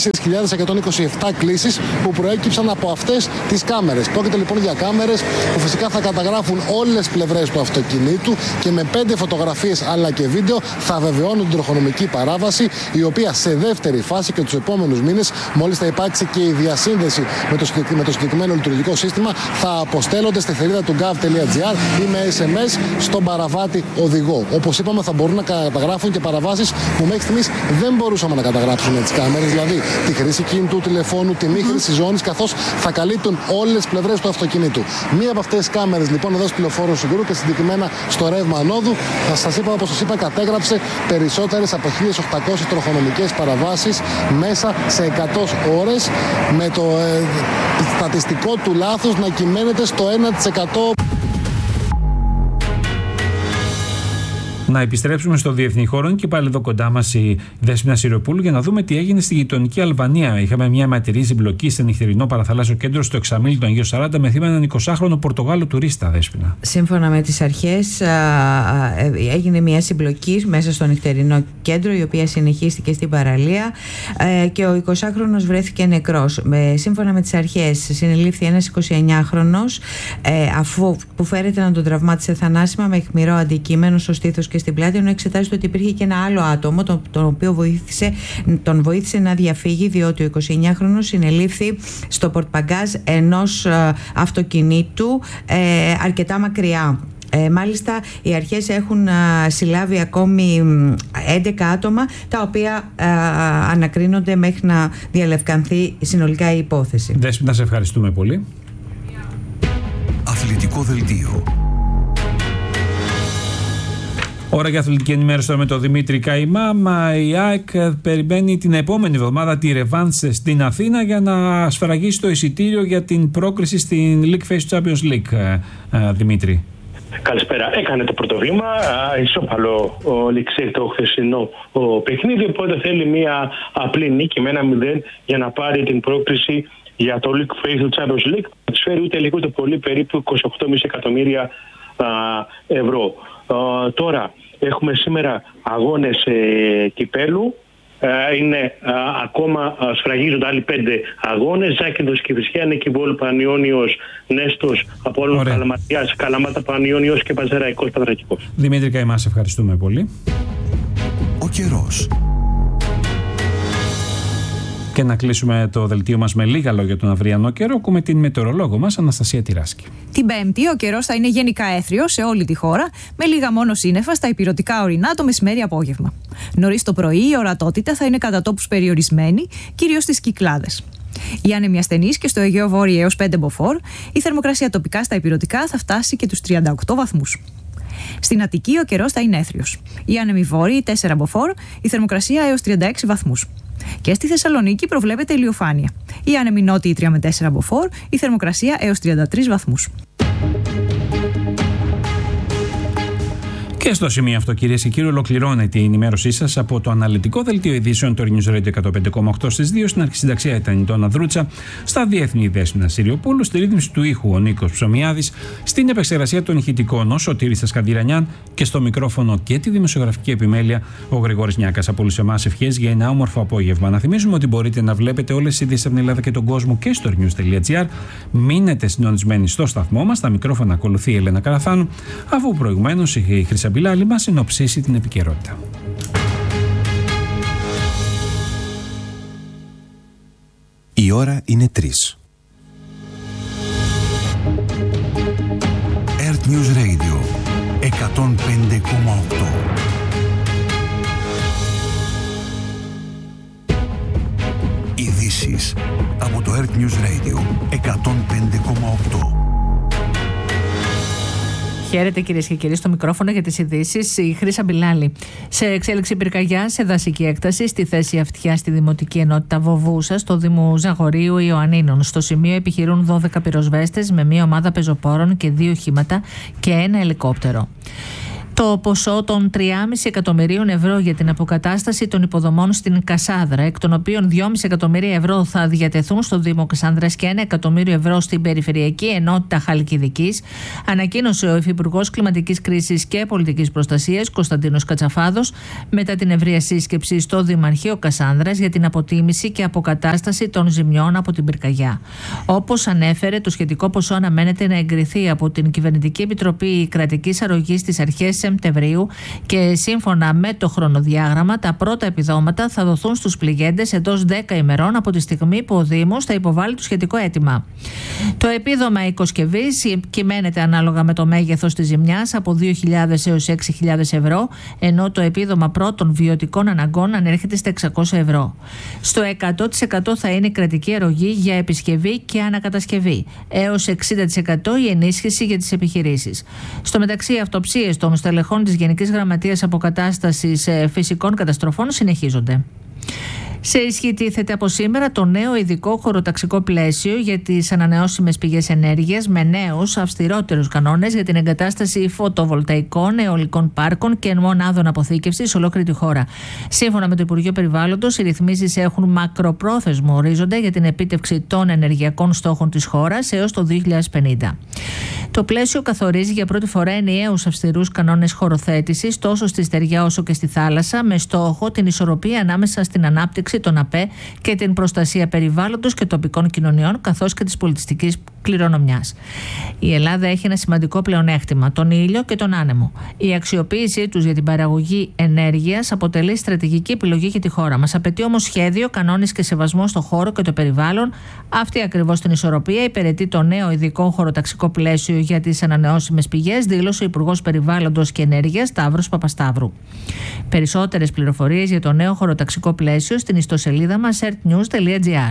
4.127 κλήσεις που προέκυψαν από αυτές τις κάμερες. Πρόκειται λοιπόν για κάμερες που φυσικά θα καταγράφουν όλες τις πλευρές του αυτοκινήτου και με 5 φωτογραφίες αλλά και βίντεο θα βεβαιώνουν την τροχονομική παράβαση, η οποία σε δεύτερη φάση και τους επόμενους μήνες, μόλις θα υπάρξει και η διασύνδεση με το συγκεκριμένο λειτουργικό σύστημα, θα αποστέλλονται στη θηρίδα του gov.gr ή με SMS στον παραβάτη οδηγό. Όπως είπαμε, θα μπορούν να καταγράφουν και παραβάσεις που μέχρι στιγμής δεν μπορούσαμε να καταγράψουμε τις κάμερες, δηλαδή τη χρήση κινητού τηλεφώνου, τη μη χρήση ζώνης, καθώς θα καλύπτουν όλες τις πλευρές του αυτοκινήτου. Μία από αυτές τις κάμερες λοιπόν εδώ στη λεωφόρο Συγκρού και συγκεκριμένα στο ρεύμα ανόδου, όπως σας είπα, κατέγραψε περισσότερες από 1.800 τροχονομικές παραβάσεις μέσα σε 100 ώρες, με το στατιστικό του λάθος να κυμαίνεται στο 1%. Να επιστρέψουμε στο διεθνή χώρο και πάλι εδώ κοντά μας η Δέσποινα Σιριοπούλου για να δούμε τι έγινε στη γειτονική Αλβανία. Είχαμε μια αιματηρή συμπλοκή στο νυχτερινό παραθαλάσσιο κέντρο στο Εξαμήλ του Αγίου 40 με θύμα έναν 20χρονο Πορτογάλο τουρίστα, Δέσποινα. Σύμφωνα με τις αρχές, έγινε μια συμπλοκή μέσα στο νυχτερινό κέντρο, η οποία συνεχίστηκε στην παραλία και ο 20χρονος βρέθηκε νεκρός. Σύμφωνα με τις αρχές, συνελήφθη ένας 29χρονος αφού που φέρεται να τον τραυμάτισε θανάσιμα με αιχμηρό αντικείμενο στο στήθος και στην πλάτη, ενώ εξετάζεται ότι υπήρχε και ένα άλλο άτομο τον οποίο τον βοήθησε να διαφύγει, διότι ο 29χρονος συνελήφθη στο πορτμπαγκάζ ενός αυτοκινήτου αρκετά μακριά. Μάλιστα, οι αρχές έχουν συλλάβει ακόμη 11 άτομα, τα οποία ανακρίνονται μέχρι να διαλευκανθεί συνολικά η υπόθεση. Δέσποινα, σε ευχαριστούμε πολύ. Αθλητικό δελτίο. Ώρα για αθλητική ενημέρωση τώρα με τον Δημήτρη Καϊμά. Η ΑΕΚ περιμένει την επόμενη εβδομάδα τη ρεβάνς στην Αθήνα για να σφραγίσει το εισιτήριο για την πρόκριση στην League Phase Champions League. Δημήτρη. Καλησπέρα. Έκανε το πρώτο βήμα. Ισόπαλο λήξε το χθεσινό παιχνίδι. Οπότε θέλει μια απλή νίκη με 1-0 για να πάρει την πρόκριση για το League Phase Champions League. Του φέρει ούτε λίγο ούτε πολύ, περίπου 28,5 εκατομμύρια ευρώ. Τώρα έχουμε σήμερα αγώνες κυπέλου. Είναι ακόμα σφραγίζονται άλλοι 5 αγώνες. Ζάκυνθος και Κηφισιά, Νικηβόλου Πανιώνιος, Νέστος, Απόλλων Καλαματιάς, Καλαμάτα Πανιώνιος και Παζεραϊκός Πατρακικός. Δημήτρη Καϊμά, σε ευχαριστούμε πολύ. Ο καιρός. Και να κλείσουμε το δελτίο μας με λίγα λόγια τον αυριανό καιρό. Ακούμε την μετεωρολόγο μας, Αναστασία Τυράσκη. Την Πέμπτη ο καιρός θα είναι γενικά έθριος σε όλη τη χώρα, με λίγα μόνο σύννεφα στα ηπειρωτικά ορεινά το μεσημέρι-απόγευμα. Νωρίς το πρωί η ορατότητα θα είναι κατά τόπους περιορισμένη, κυρίως στις Κυκλάδες. Η άνεμη ασθενής και στο Αιγαίο Βόρειο έως 5 μποφόρ, η θερμοκρασία τοπικά στα ηπειρωτικά θα φτάσει και τους 38 βαθμούς. Στην Αττική ο καιρός θα είναι έθριος. Η άνεμη βόρειη 4 μποφόρ, η θερμοκρασία έως 36 βαθμούς. Και στη Θεσσαλονίκη προβλέπεται ηλιοφάνεια. Η άνεμη νότιη 3 με 4 μποφόρ, η θερμοκρασία έως 33 βαθμούς. Και στο σημείο αυτό, κυρίες και κύριοι, ολοκληρώνεται η ενημέρωσή σας από το αναλυτικό δελτίο ειδήσεων του News Radio 105,8 στις 2. Στην αρχισυνταξία ήταν η Τόνα Δρούτσα, στα διεθνή Δέσποινα Συριοπούλου, στη ρύθμιση του ήχου ο Νίκος Ψωμιάδης, στην επεξεργασία των ηχητικών ο Σωτήρης Τασκαντηρανιάν και στο μικρόφωνο και τη δημοσιογραφική επιμέλεια ο Γρηγόρης Νιάκας. Από όλους εμάς ευχές για ένα όμορφο απόγευμα. Να θυμίζουμε ότι μπορείτε να βλέπετε όλες τις ειδήσεις από την Ελλάδα και τον κόσμο και στο news.gr. Μείνετε συντονισμένοι στο σταθμό μας. Τα μικρόφωνα ακολουθεί η Ελένα Καραθάνου, αφού προηγουμένως η Χρυσά Μπιλάλη μας συνοψίσει την επικαιρότητα. Η ώρα είναι 3. Earth News Radio 105,8. Ειδήσεις από το Earth News Radio 105,8. Χαίρετε κυρίες και κύριοι, στο μικρόφωνο για τις ειδήσεις η Χρύσα Μπιλάλη. Σε εξέλιξη πυρκαγιά σε δασική έκταση στη θέση Αυτιά στη Δημοτική Ενότητα Βοβούσα στο Δήμο Ζαγορείου Ιωαννίνων. Στο σημείο επιχειρούν 12 πυροσβέστες με μία ομάδα πεζοπόρων και 2 οχήματα και ένα ελικόπτερο. Το ποσό των 3,5 εκατομμυρίων ευρώ για την αποκατάσταση των υποδομών στην Κασάνδρα, εκ των οποίων 2,5 εκατομμύρια ευρώ θα διατεθούν στο Δήμο Κασάνδρας και 1 εκατομμύριο ευρώ στην Περιφερειακή Ενότητα Χαλκιδικής, ανακοίνωσε ο Υφυπουργός Κλιματικής Κρίσης και Πολιτικής Προστασίας Κωνσταντίνος Κατσαφάδος μετά την ευρεία σύσκεψη στο Δημαρχείο Κασάνδρας για την αποτίμηση και αποκατάσταση των ζημιών από την πυρκαγιά. Όπως ανέφερε, το σχετικό ποσό αναμένεται να εγκριθεί από την Κυβερνητική Επιτροπή Κρατικής Αρρωγής στις αρχές Σεπτεμβρίου και σύμφωνα με το χρονοδιάγραμμα τα πρώτα επιδόματα θα δοθούν στους πληγέντες εντός 10 ημερών από τη στιγμή που ο Δήμος θα υποβάλει το σχετικό αίτημα. Το επίδομα οικοσκευής κυμαίνεται ανάλογα με το μέγεθος της ζημιάς από 2.000 έως 6.000 ευρώ, ενώ το επίδομα πρώτων βιωτικών αναγκών ανέρχεται στα 600 ευρώ. Στο 100% θα είναι η κρατική αρρωγή για επισκευή και ανακατασκευή, έως 60% η ενίσχυση για τις επιχειρήσεις. Στο μεταξύ, οι αυτοψίες των στελεχών της Γενικής Γραμματείας Αποκατάστασης Φυσικών Καταστροφών συνεχίζονται. Σε ισχύ τίθεται από σήμερα το νέο ειδικό χωροταξικό πλαίσιο για τις ανανεώσιμες πηγές ενέργειας με νέους αυστηρότερους κανόνες για την εγκατάσταση φωτοβολταϊκών, αιωλικών πάρκων και μονάδων αποθήκευσης σε ολόκληρη τη χώρα. Σύμφωνα με το Υπουργείο Περιβάλλοντος, οι ρυθμίσεις έχουν μακροπρόθεσμο ορίζοντα για την επίτευξη των ενεργειακών στόχων της χώρας έως το 2050. Το πλαίσιο καθορίζει για πρώτη φορά ενιαίους αυστηρούς κανόνες χωροθέτησης τόσο στη στεριά όσο και στη θάλασσα, με στόχο την ισορροπία ανάμεσα στην ανάπτυξη των ΑΠΕ και την προστασία περιβάλλοντος και τοπικών κοινωνιών, καθώς και της πολιτιστικής κληρονομιάς. Η Ελλάδα έχει ένα σημαντικό πλεονέκτημα, τον ήλιο και τον άνεμο. Η αξιοποίησή τους για την παραγωγή ενέργειας αποτελεί στρατηγική επιλογή για τη χώρα μας. Απαιτεί όμως σχέδιο, κανόνες και σεβασμό στο χώρο και το περιβάλλον. Αυτή ακριβώς την ισορροπία υπηρετεί το νέο ειδικό χωροταξικό πλαίσιο για τις ανανεώσιμες πηγές, δήλωσε ο Υπουργός Περιβάλλοντος και Ενέργειας Σταύρος Παπασταύρου. Περισσότερες πληροφορίες για το νέο χωροταξικό πλαίσιο στην ιστοσελίδα μας earthnews.gr.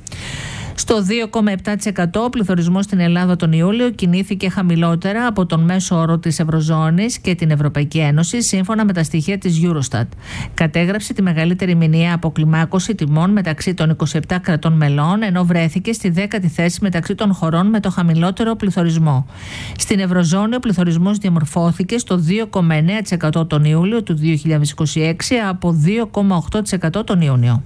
Στο 2,7% ο πληθωρισμός στην Ελλάδα τον Ιούλιο κινήθηκε χαμηλότερα από τον μέσο όρο της Ευρωζώνης και την Ευρωπαϊκή Ένωση, σύμφωνα με τα στοιχεία της Eurostat. Κατέγραψε τη μεγαλύτερη μηνιαία αποκλιμάκωση τιμών μεταξύ των 27 κρατών μελών, ενώ βρέθηκε στη 10η θέση μεταξύ των χωρών με το χαμηλότερο πληθωρισμό. Στην Ευρωζώνη ο πληθωρισμός διαμορφώθηκε στο 2,9% τον Ιούλιο του 2026 από 2,8% τον Ιούνιο.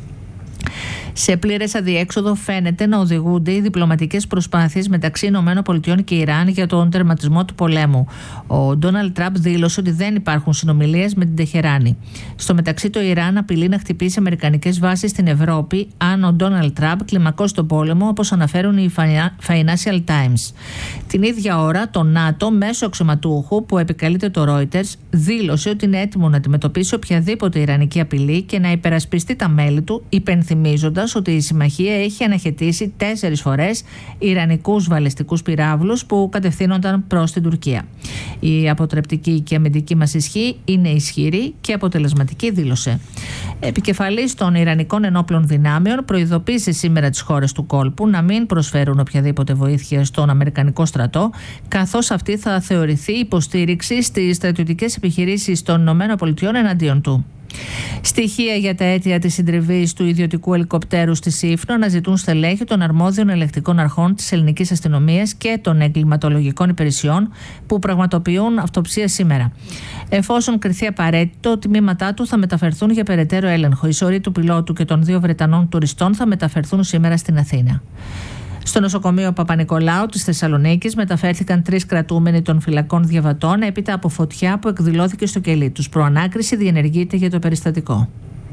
Σε πλήρες αδιέξοδο φαίνεται να οδηγούνται οι διπλωματικές προσπάθειες μεταξύ ΗΠΑ και Ιράν για τον τερματισμό του πολέμου. Ο Ντόναλντ Τραμπ δήλωσε ότι δεν υπάρχουν συνομιλίες με την Τεχεράνη. Στο μεταξύ, το Ιράν απειλεί να χτυπήσει αμερικανικές βάσεις στην Ευρώπη αν ο Ντόναλντ Τραμπ κλιμακώσει τον πόλεμο, όπως αναφέρουν οι Financial Times. Την ίδια ώρα, το ΝΑΤΟ, μέσω αξιωματούχου που επικαλείται το Reuters, δήλωσε ότι είναι έτοιμο να αντιμετωπίσει οποιαδήποτε ιρανική απειλή και να υπερασπιστεί τα μέλη του, υπενθυμίζοντας ότι η συμμαχία έχει αναχαιτήσει 4 φορές ιρανικούς βαλιστικούς πυράβλους που κατευθύνονταν προς την Τουρκία. Η αποτρεπτική και αμυντική μας ισχύ είναι ισχυρή και αποτελεσματική, δήλωσε. Επικεφαλής των Ιρανικών ενόπλων δυνάμεων προειδοποίησε σήμερα τις χώρες του κόλπου να μην προσφέρουν οποιαδήποτε βοήθεια στον Αμερικανικό στρατό, καθώς αυτή θα θεωρηθεί υποστήριξη στις στρατιωτικές επιχειρήσεις των ΗΠΑ εναντίον του. Στοιχεία για τα αίτια της συντριβής του ιδιωτικού ελικοπτέρου στη Σύφνο αναζητούν στελέχη των αρμόδιων ελεκτικών αρχών της ελληνικής αστυνομίας και των εγκληματολογικών υπηρεσιών που πραγματοποιούν αυτοψία σήμερα. Εφόσον κριθεί απαραίτητο, τμήματά του θα μεταφερθούν για περαιτέρω έλεγχο. Οι σωροί του πιλότου και των 2 Βρετανών τουριστών θα μεταφερθούν σήμερα στην Αθήνα. Στο νοσοκομείο Παπα-Νικολάου της Θεσσαλονίκης μεταφέρθηκαν 3 κρατούμενοι των φυλακών διαβατών έπειτα από φωτιά που εκδηλώθηκε στο κελί τους. Προανάκριση διενεργείται για το περιστατικό.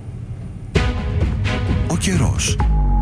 Ο καιρός.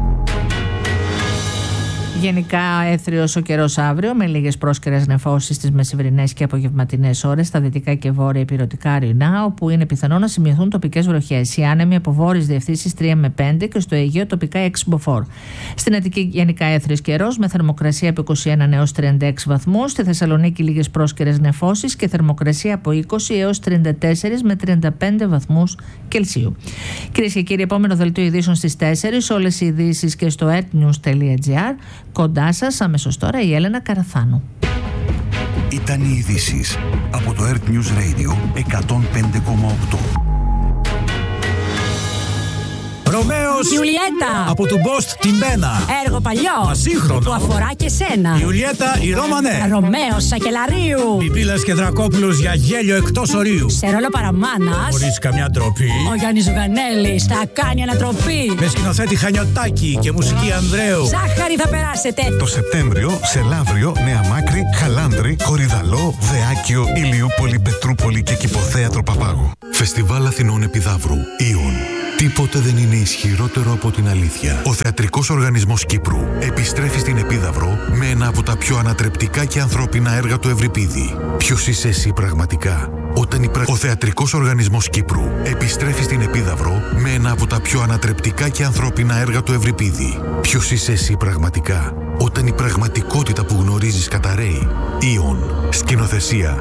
Γενικά έθριος ο καιρός αύριο, με λίγες πρόσκαιρες νεφώσεις στις μεσημβρινές και απογευματινές ώρες στα δυτικά και βόρεια ηπειρωτικά ορεινά, όπου είναι πιθανό να σημειωθούν τοπικές βροχές. Οι άνεμοι από βόρειες διευθύνσεις 3 με 5 και στο Αιγαίο τοπικά 6 μποφόρ. Στην Αττική γενικά έθριος καιρός, με θερμοκρασία από 21 έως 36 βαθμούς. Στη Θεσσαλονίκη λίγες πρόσκαιρες νεφώσεις και θερμοκρασία από 20 έως 34 με 35 βαθμούς Κελσίου. Κυρίες και κύριοι, επόμενο δελτίο ειδήσεων στις 4. Όλες οι ειδήσεις και στο earthnews.gr. Κοντά σας αμέσως τώρα η Έλενα Καραθάνου. Ήταν οι ειδήσεις από το Earth News Radio 105,8. Ρωμαίος Ιουλιέτα από του Μπόστ την Μπένα. Έργο παλιό Ασύγχρονο που αφορά και σένα. Ιουλιέτα η Ρώμανε. Ρωμαίος Σακελαρίου. Πιπίλας και Δρακόπουλος για γέλιο εκτός ορίου. Σε ρόλο παραμάνας. Χωρίς καμιά ντροπή. Ο Γιάννης Ζουγανέλης θα κάνει ανατροπή. Με σκηνοθέτη Χανιωτάκη και μουσική Ανδρέου. Ζάχαρη θα περάσετε. Το Σεπτέμβριο σε Λαύριο, Νέα Μάκρη, Χαλάνδρη, Κορυδαλό, Δεάκιο, Ηλιούπολη, Πετρούπολη και Κηποθέατρο Παπάγου. Φεστιβάλ Αθηνών Επιδαύρου. Ιων. Τίποτε δεν είναι ισχυρότερο από την αλήθεια. Ο Θεατρικός Οργανισμός Κύπρου επιστρέφει στην Επίδαυρο με ένα από τα πιο ανατρεπτικά και ανθρώπινα έργα του Ευρυπίδη. Ποιος είσαι εσύ πραγματικά? Ο Θεατρικός Οργανισμός Κύπρου επιστρέφει στην Επίδαυρο με ένα από τα πιο ανατρεπτικά και ανθρώπινα έργα του Ευρυπίδη. Ποιος είσαι εσύ πραγματικά? Όταν η πραγματικότητα που γνωρίζεις καταραίει. Ιων. Σκηνοθεσία